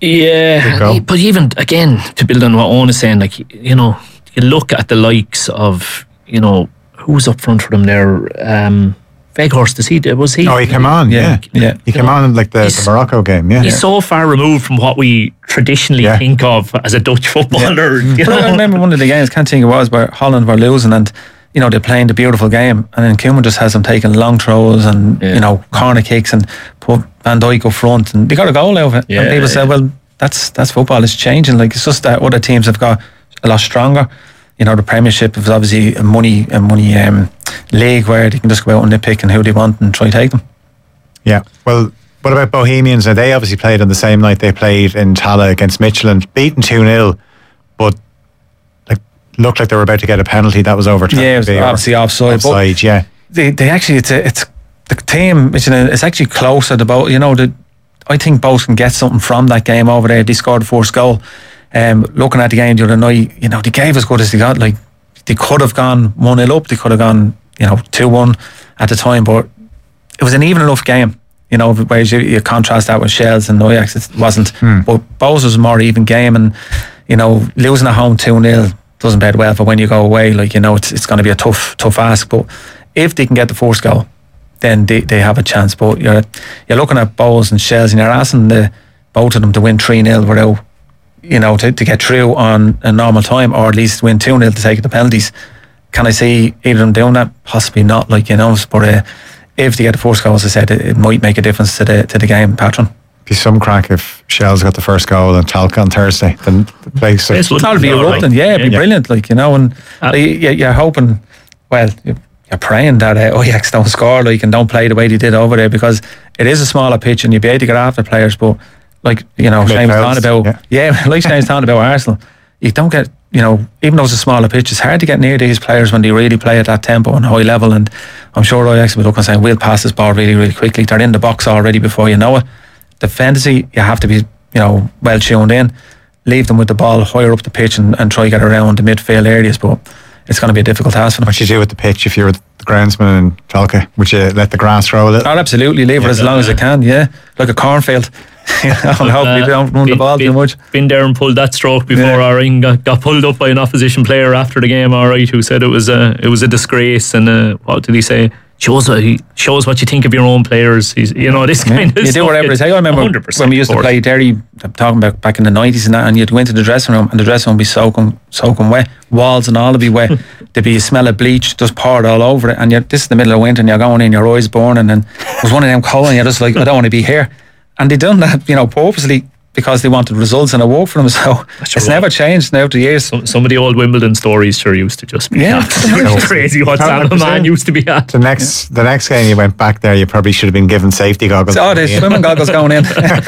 yeah good but even again, to build on what Owen is saying, like, you know, you look at the likes of, you know, who's up front for them there, um Weghorst, is he, was he? Oh, he came on, yeah. yeah. yeah. He came know, on in like the, the Morocco game, yeah. He's yeah. so far removed from what we traditionally yeah. think of as a Dutch footballer. Yeah. You know? I remember one of the games, can't think it was, where Holland were losing and, you know, they're playing the beautiful game, and then Koeman just has them taking long throws and, yeah. you know, corner kicks and put Van Dijk up front, and they got a goal out of it. Yeah, and people yeah. say, well, that's that's football, it's changing. Like, it's just that other teams have got a lot stronger. You know, the Premiership is obviously a money a money um, league where they can just go out and nitpick and who they want and try to take them. Yeah. Well, what about Bohemians? Now, they obviously played on the same night they played in Tallaght against Midtjylland, beaten two nil, but like looked like they were about to get a penalty that was overturned. Yeah, it was obviously offside. Offside, yeah. They, they actually, it's a, it's the team, it's, a, it's actually closer to both. You know, the, I think both can get something from that game over there. They scored the first goal. Um, looking at the game the other night, you know, they gave as good as they got. Like, they could have gone one nil up, they could have gone, you know, two one at the time, but it was an even enough game. You know, whereas you, you contrast that with Shells and Ajax, it wasn't. Hmm. But Bows was a more even game, and, you know, losing at home two nil doesn't bode well for when you go away. Like, you know, it's it's going to be a tough tough ask. But if they can get the first goal, then they, they have a chance. But you're you're looking at Bows and Shells, and you're asking the both of them to win three nil without, you know, to, to get through on a normal time, or at least win two nil to take the penalties. Can I see either of them doing that? Possibly not, like, you know, but uh, if they get the first goal, as I said, it, it might make a difference to the to the game pattern. Be some crack if Shells got the first goal and Talca on Thursday. Then the place like, that'll be erupting, yeah, it'd be yeah. brilliant, like, you know, and uh, like, you're hoping, well, you're praying that uh, Ajax don't score, like, and don't play the way they did over there, because it is a smaller pitch and you'll be able to get after players, but like, you know, Shane was talking about, yeah, yeah like Shane's talking about Arsenal, you don't get, you know, even though it's a smaller pitch, it's hard to get near these players when they really play at that tempo and high level. And I'm sure Ajax will be looking and saying, we'll pass this ball really, really quickly. They're in the box already before you know it. Defensively, you have to be, you know, well tuned in. Leave them with the ball higher up the pitch and, and try to get around the midfield areas, but it's going to be a difficult task for them. What you do with the pitch if you're the groundsman in Talca? Would you let the grass grow a little? Oh, absolutely. Leave yeah, it as long yeah. as it can, yeah. Like a cornfield. You know, and hopefully uh, don't run been, the ball been, too much. Been there and pulled that stroke before. Yeah. Our Ian got, got pulled up by an opposition player after the game, alright, who said it was a it was a disgrace, and uh, what did he say? Shows what he shows what you think of your own players. He's, you know, this yeah. kind of you stuff. do whatever it takes. I remember when we used to play Derry, I'm talking about back in the nineties and that, and you'd go into the dressing room and the dressing room would be soaking soaking wet, walls and all would be wet. There'd be a smell of bleach just poured all over it, and you're, this is the middle of winter and you're going in, your eyes burning, and it was one of them cold and you're just like, I don't want to be here. And they done that, you know, purposely because they wanted results, and it worked for them. So That's it's never changed now to years. Some, some of the old Wimbledon stories sure used to just be yeah, absolutely crazy what Sam Man used to be at. The next yeah. the next game you went back there, you probably should have been given safety goggles. Oh, there's swimming goggles going in.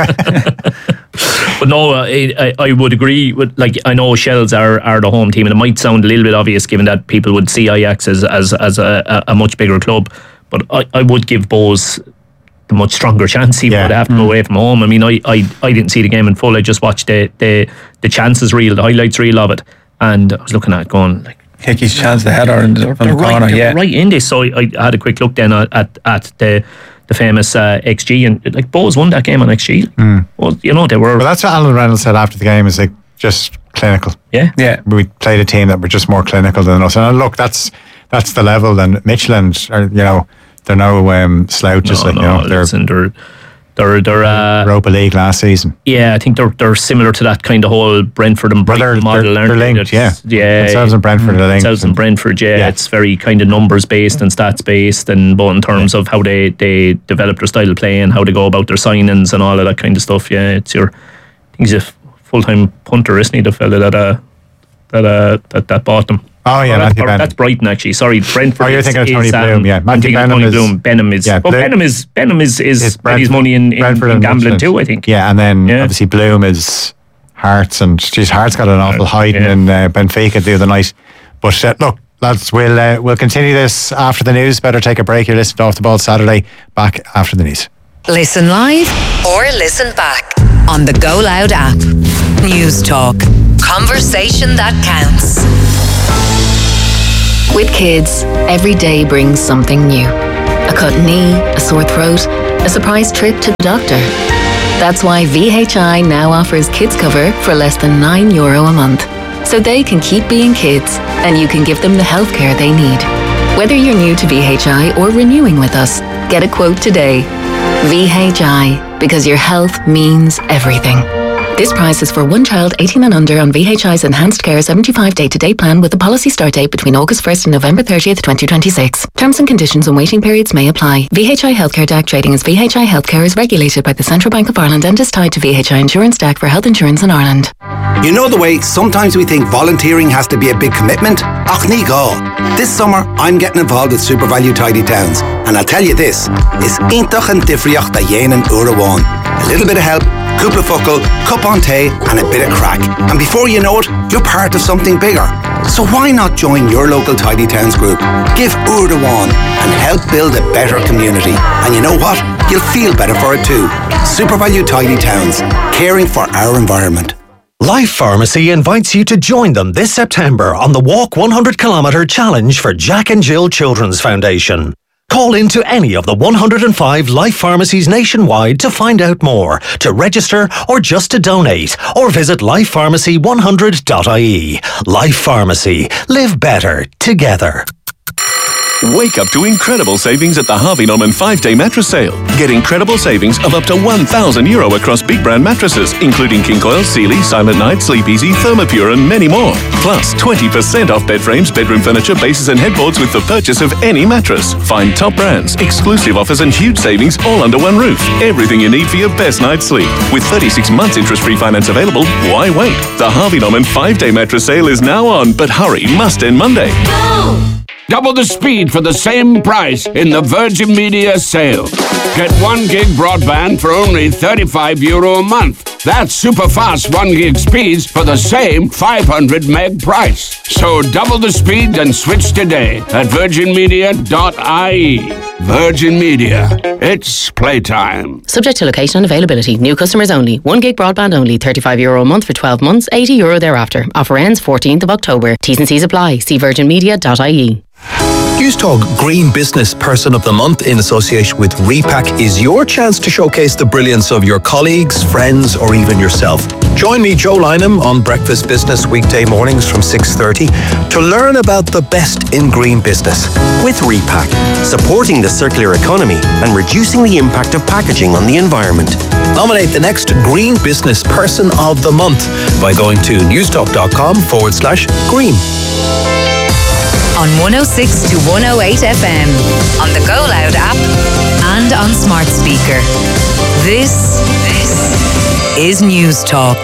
But no, uh, I, I would agree with, like, I know Shells are, are the home team, and it might sound a little bit obvious given that people would see Ajax as as, as a, a much bigger club, but I, I would give Bows the much stronger chance, even yeah. though they have to go away from home. I mean, I, I, I didn't see the game in full. I just watched the, the the chances reel, the highlights reel of it, and I was looking at it going like, Hickey's chance, the header in the, from the right, corner, yeah, right in this. So I, I had a quick look then at at, at the the famous uh, X G, and like Bows won that game on X G. Mm. Well, you know, they were. Well, that's what Alan Reynolds said after the game. Is like just clinical. Yeah, yeah. We played a team that were just more clinical than us, and look, that's that's the level. And Midtjylland, are, you know, they're no um, slouches. No, like no, you know, they're. Listen, they're They're they're uh, Europa League last season. Yeah, I think they're they're similar to that kind of whole Brentford and Brighton well, model. They're, they're linked, yeah. Yeah, themselves and Brentford are linked. Themselves and Brentford, yeah. yeah. It's very kind of numbers based and stats based, and both in terms yeah. of how they, they develop their style of play and how they go about their signings and all of that kind of stuff. Yeah, it's your. I think he's a full time punter, isn't he? The fella that uh that uh that, that bought them. Oh yeah, or Matthew or Benham. That's Brighton actually. Sorry, Brentford. Oh, you're is, thinking of Tony is, Bloom, um, yeah. I'm thinking Benham of Tony is, Bloom. Benham is. Yeah, but Bloom, Benham is Benham is is made his money in, in, in gambling Midtjylland. too, I think. Yeah, and then yeah. obviously Bloom is Hearts, and geez, Hearts got an awful hiding yeah. in uh, Benfica the other night. But uh, look, Lads, we'll, uh, we'll continue this after the news. Better take a break. You're listening to Off the Ball Saturday. Back after the news. Listen live or listen back on the Go Loud app. News Talk. Conversation that counts. With kids, every day brings something new. A cut knee, a sore throat, a surprise trip to the doctor. That's why V H I now offers kids cover for less than nine euro a month. So they can keep being kids and you can give them the healthcare they need. Whether you're new to V H I or renewing with us, get a quote today. V H I, because your health means everything. This price is for one child eighteen and under on V H I's Enhanced Care seventy-five day-to-day plan with a policy start date between August first and November thirtieth, twenty twenty-six. Terms and conditions and waiting periods may apply. V H I Healthcare D A C trading as V H I Healthcare is regulated by the Central Bank of Ireland and is tied to V H I Insurance D A C for health insurance in Ireland. You know the way sometimes we think volunteering has to be a big commitment? Ach ní gá. This summer I'm getting involved with Super Value Tidy Towns, and I'll tell you this, is intach and difriocht da yénan urawan. A little bit of help, cúpla focal, cup on tea and a bit of crack. And before you know it, you're part of something bigger. So why not join your local Tidy Towns group? Give Urdawan and help build a better community. And you know what? You'll feel better for it too. Super Value Tidy Towns, caring for our environment. Life Pharmacy invites you to join them this September on the Walk one hundred kilometre Challenge for Jack and Jill Children's Foundation. Call into any of the one hundred five Life Pharmacies nationwide to find out more, to register or just to donate, or visit life pharmacy one hundred dot I E. Life Pharmacy. Live better together. Wake up to incredible savings at the Harvey Norman five-day mattress sale. Get incredible savings of up to one thousand euro across big brand mattresses, including King Coil, Sealy, Silent Night, Sleep Easy, Thermopure and many more. Plus twenty percent off bed frames, bedroom furniture, bases and headboards with the purchase of any mattress. Find top brands, exclusive offers and huge savings all under one roof. Everything you need for your best night's sleep. With thirty-six months interest-free finance available, why wait? The Harvey Norman five-day mattress sale is now on, but hurry, must end Monday. Go! Double the speed for the same price in the Virgin Media sale. Get one gig broadband for only thirty-five euro a month. That's super fast one gig speeds for the same five hundred meg price. So double the speed and switch today at virgin media dot I E. Virgin Media. It's playtime. Subject to location and availability. New customers only. one gig broadband only. thirty-five euro a month for twelve months. eighty euro thereafter. Offer ends fourteenth of October. T's and C's apply. See virgin media dot I E. Newstalk Green Business Person of the Month in association with Repack is your chance to showcase the brilliance of your colleagues, friends or even yourself. Join me, Joe Lynham, on Breakfast Business weekday mornings from six thirty to learn about the best in green business. With Repack, supporting the circular economy and reducing the impact of packaging on the environment. Nominate the next Green Business Person of the Month by going to newstalk.com forward slash green. On one oh six to one oh eight F M, on the Go Loud app, and on smart speaker. This, this is News Talk.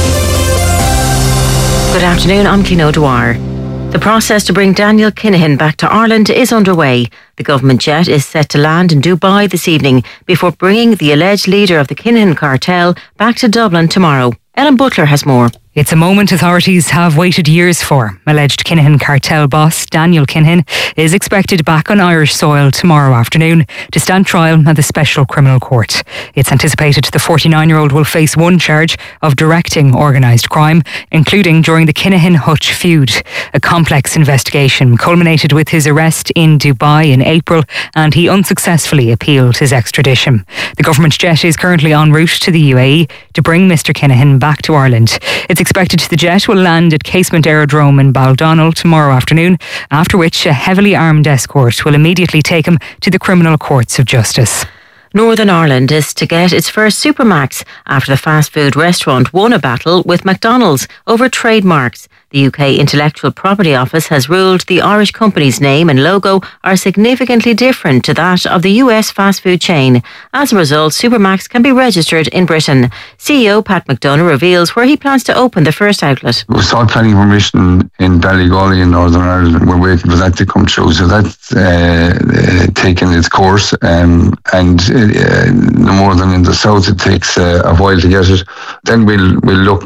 Good afternoon, I'm Clín O'Dwyer. The process to bring Daniel Kinahan back to Ireland is underway. The government jet is set to land in Dubai this evening before bringing the alleged leader of the Kinahan cartel back to Dublin tomorrow. Ellen Butler has more. It's a moment authorities have waited years for. Alleged Kinahan cartel boss Daniel Kinahan is expected back on Irish soil tomorrow afternoon to stand trial at the Special Criminal Court. It's anticipated the forty-nine-year-old will face one charge of directing organised crime, including during the Kinahan-Hutch feud. A complex investigation culminated with his arrest in Dubai in April, and he unsuccessfully appealed his extradition. The government jet is currently en route to the U A E to bring Mister Kinahan back to Ireland. It's expected the jet will land at Casement Aerodrome in Baldonnel tomorrow afternoon, after which a heavily armed escort will immediately take him to the criminal courts of justice. Northern Ireland is to get its first Supermax after the fast food restaurant won a battle with McDonald's over trademarks. The U K Intellectual Property Office has ruled the Irish company's name and logo are significantly different to that of the U S fast food chain. As a result, Supermax can be registered in Britain. C E O Pat McDonough reveals where he plans to open the first outlet. We sought planning permission in Ballygawley in Northern Ireland. We're waiting for that to come through. So that's uh, uh, taken its course. Um, and uh, no more than in the south, it takes uh, a while to get it. Then we'll, we'll look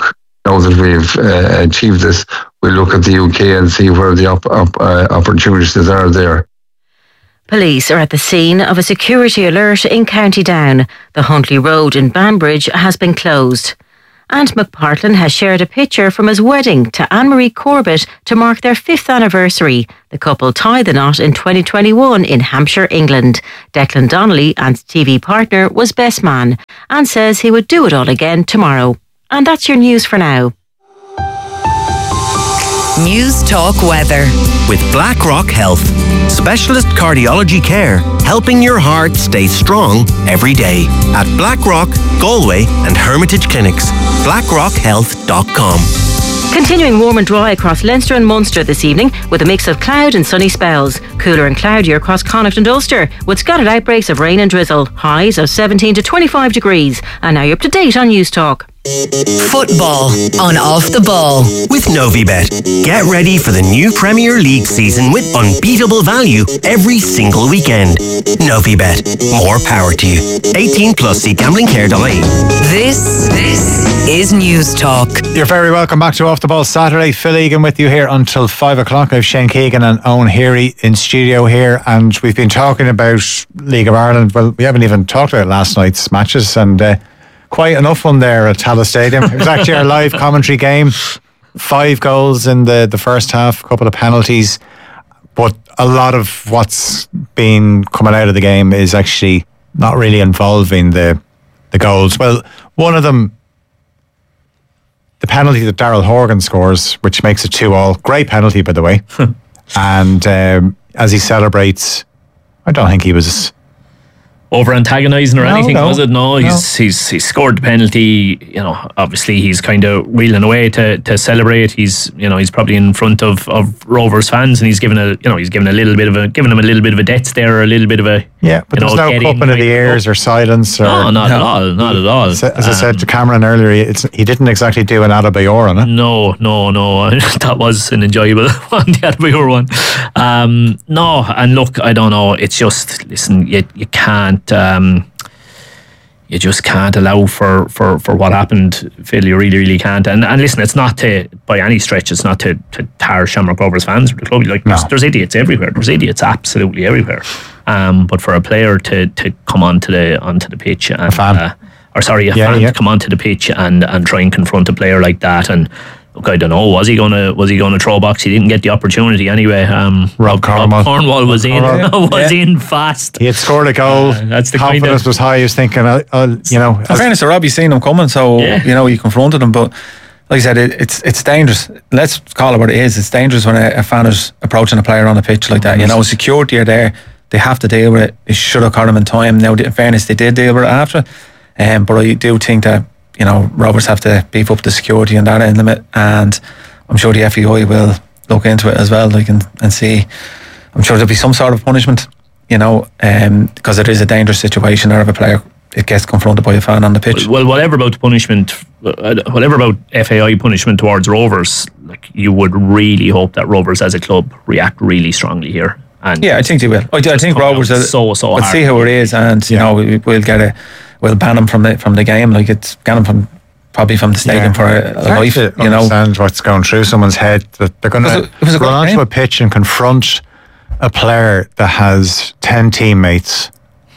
now that we've uh, achieved this, we'll look at the U K and see where the op- op- uh, opportunities are there. Police are at the scene of a security alert in County Down. The Huntley Road in Banbridge has been closed. And McPartlin has shared a picture from his wedding to Anne-Marie Corbett to mark their fifth anniversary. The couple tied the knot in twenty twenty-one in Hampshire, England. Declan Donnelly, Anne's T V partner, was best man and says he would do it all again tomorrow. And that's your news for now. News Talk Weather. With BlackRock Health. Specialist cardiology care, helping your heart stay strong every day. At BlackRock, Galway and Hermitage Clinics. blackrock health dot com. Continuing warm and dry across Leinster and Munster this evening with a mix of cloud and sunny spells. Cooler and cloudier across Connacht and Ulster with scattered outbreaks of rain and drizzle. Highs of seventeen to twenty-five degrees. And now you're up to date on News Talk. Football on Off the Ball. With Novibet. Get ready for the new Premier League season with unbeatable value every single weekend. Novibet. More power to you. eighteen plus, see gambling care dot I E. This, this is News Talk. You're very welcome back to Off the Ball Saturday. Phil Egan with you here until five o'clock. I have Shane Keegan and Owen Heary in studio here, and we've been talking about League of Ireland. Well, we haven't even talked about last night's matches, and uh, quite enough one there at Tallaght Stadium. It was actually our live commentary game. Five goals in the, the first half, a couple of penalties. But a lot of what's been coming out of the game is actually not really involving the the goals. Well, one of them, the penalty that Daryl Horgan scores, which makes it two all. Great penalty, by the way. And um, as he celebrates, I don't think he was over antagonising or no, anything, no, was it? No, no. he's he's he scored the penalty. You know, obviously he's kind of wheeling away to, to celebrate. He's you know he's probably in front of, of Rovers fans, and he's given a you know he's given a little bit of a giving them a little bit of a death stare, or a little bit of a yeah. But there's no cupping of the ears or silence. Or, no, not no. at all, not at all. As, as um, I said to Cameron earlier, it's, he didn't exactly do an Adebayor on it. No, no, no. That was an enjoyable one, the Adebayor one. Um, no, and look, I don't know. It's just listen, you you can't. Um, You just can't allow for, for, for what happened, Phil. You really, really can't. And and listen, it's not to, by any stretch, it's not to, to tar Shamrock Rovers fans or the club. Like, no. there's, there's idiots everywhere. There's idiots absolutely everywhere. Um, but for a player to, to come onto the onto the pitch and, uh, or sorry, a yeah, fan yeah. to come onto the pitch and, and try and confront a player like that, and look, I don't know. Was he gonna was he gonna throw box? He didn't get the opportunity anyway. Um, Rob, Rob Cornwall, Rob Cornwall was in Cornwall. was yeah. in fast. He had scored a goal. Uh, that's the confidence kind of, was high. He was thinking, uh, uh, you know. In fairness to Rob, he's seen him coming, so yeah. you know he confronted him. But like I said, it, it's it's dangerous. Let's call it what it is. It's dangerous when a, a fan is approaching a player on a pitch like that. You know, security are there. They have to deal with it. They should have caught him in time. Now, in fairness, they did deal with it after. Um, but I do think that you know Rovers have to beef up the security and that end limit, and I'm sure the F E I will look into it as well, like and, and see. I'm sure there'll be some sort of punishment, you know, um, because it is a dangerous situation. Or if a player it gets confronted by a fan on the pitch. Well, whatever about the punishment, whatever about F A I punishment towards Rovers, like you would really hope that Rovers as a club react really strongly here. And yeah, I think they will. I, I think Rovers will so so we'll hard. see how it is, and you yeah. know we, we'll get a we'll ban them from the from the game. Like it's ban them from. Probably from the stadium yeah. for a, a life, to you know. Understand what's going through someone's head, that they're going to run onto game. a pitch and confront a player that has ten teammates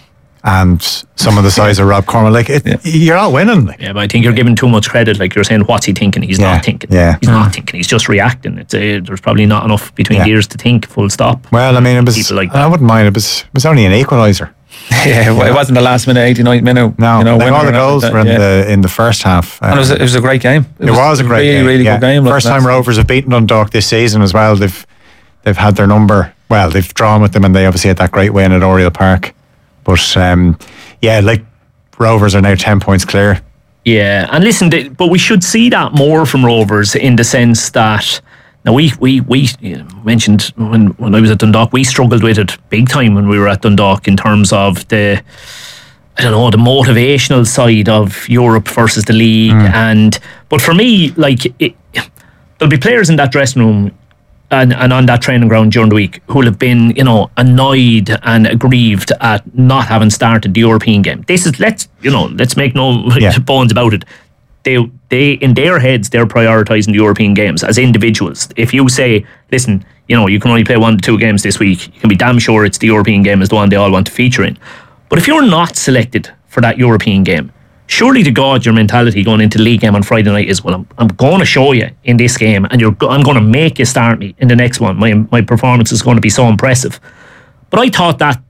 and some of the size of Rob Cornwall. Like it, yeah. you're not winning. Like. Yeah, but I think you're giving too much credit. Like you're saying, what's he thinking? He's yeah. not thinking. Yeah. He's mm. not thinking. He's just reacting. It's a, there's probably not enough between yeah. the ears to think. Full stop. Well, I mean, it was. Like I wouldn't mind. It was. It was only an equaliser. Yeah, well, it wasn't the last minute, eighty-ninth minute. No, you know, like all the goals that, were in yeah. the in the first half. Um, and it was, a, it was a great game. It, it was, was a great really, game. really yeah. good game. First time Rovers have beaten Dundalk this season as well. They've they've had their number. Well, they've drawn with them, and they obviously had that great win at Oriel Park. But um, yeah, like Rovers are now ten points clear. Yeah, and listen, they, but we should see that more from Rovers in the sense that. Now we we we you know, mentioned when, when I was at Dundalk, we struggled with it big time when we were at Dundalk in terms of the I don't know the motivational side of Europe versus the league, mm. and but for me, like it, there'll be players in that dressing room and, and on that training ground during the week who'll have been you know annoyed and aggrieved at not having started the European game. This is let's you know let's make no yeah. bones about it. they they in their heads they're prioritising the European games as individuals. If you say, listen, you know, you can only play one to two games this week, you can be damn sure it's the European game is the one they all want to feature in. But if you're not selected for that European game, surely to God your mentality going into the league game on Friday night is, well, I'm, I'm going to show you in this game, and you're I'm going to make you start me in the next one. My my performance is going to be so impressive. But I thought that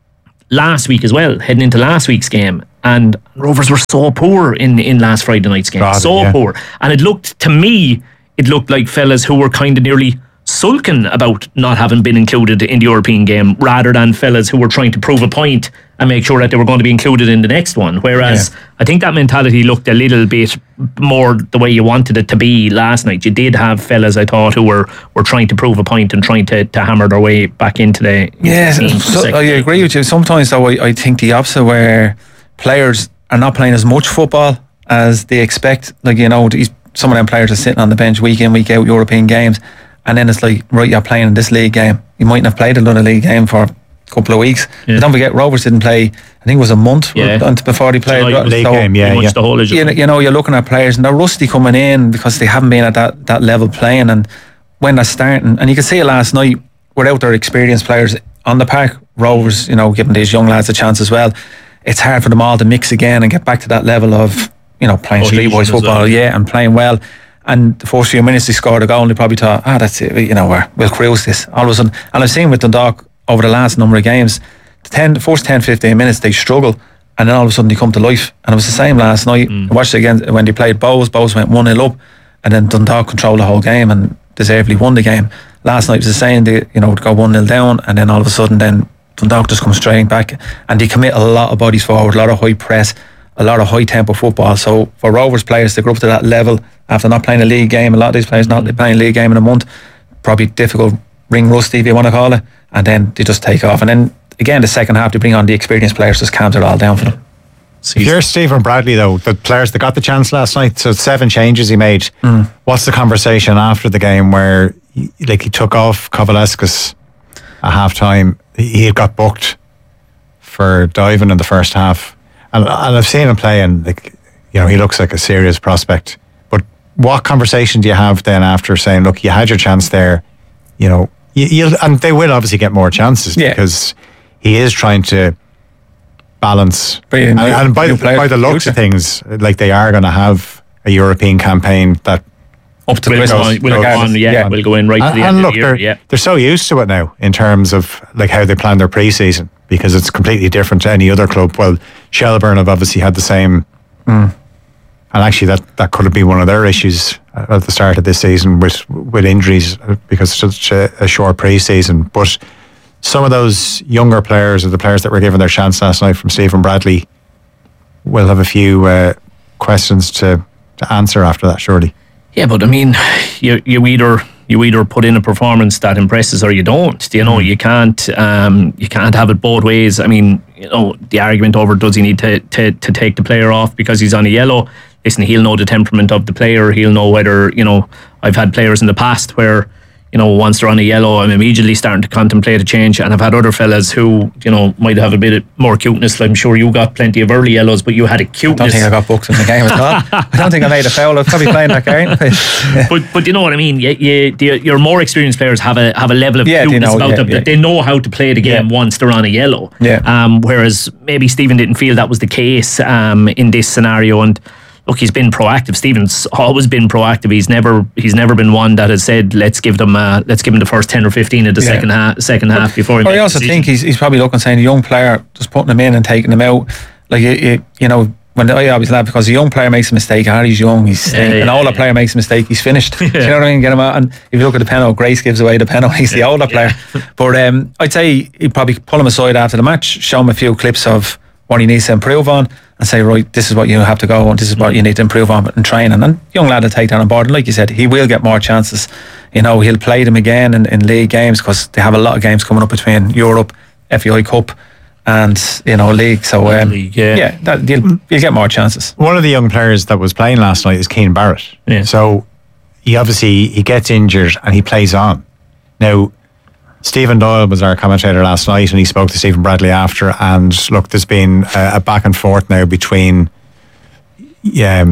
last week as well, heading into last week's game, and Rovers were so poor in, in last Friday night's game. God, so yeah. poor. And it looked, to me, it looked like fellas who were kind of nearly sulking about not having been included in the European game, rather than fellas who were trying to prove a point and make sure that they were going to be included in the next one. Whereas yeah. I think that mentality looked a little bit more the way you wanted it to be last night. You did have fellas, I thought, who were, were trying to prove a point and trying to, to hammer their way back into the yeah. So, I agree with you. Sometimes though, I, I think the opposite, where players are not playing as much football as they expect. Like, you know, these, some of them players are sitting on the bench week in, week out, European games, and then it's like, right, you're playing in this league game. You mightn't have played another league game for a couple of weeks. Yeah. But don't forget, Rovers didn't play, I think it was a month yeah. before they played. July, league so, game, yeah, yeah. The whole you, you know, you're looking at players and they're rusty coming in because they haven't been at that, that level playing, and when they're starting, and you can see it last night, without their experienced players on the park, Rovers, you know, giving these young lads a chance as well, it's hard for them all to mix again and get back to that level of, you know, playing streetwise football, well. yeah, and playing well. And the first few minutes they scored a goal and they probably thought, ah, that's it, you know, we're, we'll cruise this. All of a sudden, and I've seen with Dundalk over the last number of games, the, ten, the first ten, fifteen minutes they struggle, and then all of a sudden they come to life. And it was the same last night. Mm. I watched it again when they played Bows. Bows went one nil up, and then Dundalk controlled the whole game and deservedly won the game. Last night it was the same, they, you know, to go one nil down, and then all of a sudden then Dundalk just comes straight back, and they commit a lot of bodies forward, a lot of high press, a lot of high tempo football. So for Rovers players to go up to that level after not playing a league game, a lot of these players not playing a league game in a month, probably difficult, ring rusty if you want to call it, and then they just take off. And then again the second half they bring on the experienced players, just calms it all down for them. If you're Stephen Bradley though, the players that got the chance last night, so seven changes he made, mm. what's the conversation after the game where he, like he took off Kovalevskis at half time? He had got booked for diving in the first half, and, and I've seen him play, and like, you know, he looks like a serious prospect. But what conversation do you have then after saying, look, you had your chance there, you know, you, you'll, and they will obviously get more chances yeah. because he is trying to balance, and, and by, by the looks of things, like they are going to have a European campaign that up to Christmas, we'll go on, yeah, yeah, we'll go in right and, to the end look, of the year. They're, yeah. they're so used to it now in terms of like how they plan their pre-season, because it's completely different to any other club. Well, Shelbourne have obviously had the same, mm. and actually that, that could have been one of their issues at the start of this season with with injuries, because it's such a, a short pre-season. But some of those younger players, or the players that were given their chance last night from Stephen Bradley, will have a few uh, questions to, to answer after that, surely. Yeah, but I mean, you you either you either put in a performance that impresses or you don't. You know, mm. you can't um, you can't have it both ways. I mean, you know, the argument over does he need to, to to take the player off because he's on a yellow? Listen, he'll know the temperament of the player. He'll know whether, you know, I've had players in the past where, you know, once they're on a yellow, I'm immediately starting to contemplate a change. And I've had other fellas who, you know, might have a bit more cuteness. I'm sure you got plenty of early yellows, but you had a cuteness. I don't think I got booked in the game at all. I don't think I made a foul. I was probably playing that game. yeah. But but you know what I mean. You, you, the, your more experienced players have a have a level of yeah, cuteness know, about yeah, them yeah. that they know how to play the game yeah. once they're on a yellow. Yeah. Um. Whereas maybe Stephen didn't feel that was the case. Um. In this scenario, and. Look, he's been proactive. Stephen's always been proactive. He's never he's never been one that has said, let's give them uh, let's give him the first ten or fifteen of the yeah. second half second half but, before he I also think he's he's probably looking, saying a young player, just putting them in and taking them out. Like you, you, you know, when I always laugh because a young player makes a mistake, ah, he's young, he's yeah, yeah, an older yeah. player makes a mistake, he's finished. Yeah. Do you know what I mean? Get him out. And if you look at the penalty, Grace gives away the penalty. He's yeah. the older player. Yeah. But um, I'd say he'd probably pull him aside after the match, show him a few clips of what he needs to improve on, and say, right, this is what you have to go on, this is what you need to improve on in training. And young lad will take that on board. And like you said, he will get more chances. You know, he'll play them again in, in league games, because they have a lot of games coming up between Europe, F A I Cup, and, you know, league. So um, league, yeah, yeah that, you'll, you'll get more chances. One of the young players that was playing last night is Keane Barrett. Yeah. So he obviously he gets injured and he plays on. Now, Stephen Doyle was our commentator last night, and he spoke to Stephen Bradley after, and look, there's been a, a back and forth now between um,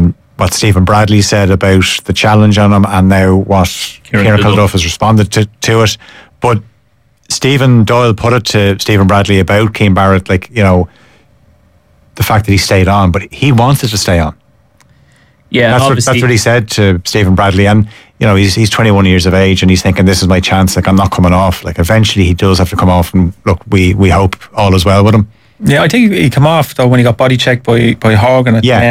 what Stephen Bradley said about the challenge on him, and now what Kieran Kilduff has responded to, to it. But Stephen Doyle put it to Stephen Bradley about Keane Barrett, like, you know, the fact that he stayed on, but he wanted to stay on. Yeah, that's what, obviously. that's what he said to Stephen Bradley, and you know, he's he's twenty-one years of age, and he's thinking, this is my chance. Like, I'm not coming off. Like, eventually he does have to come off, and look, we we hope all is well with him. Yeah, I think he came off though when he got body checked by by Horgan at yeah, the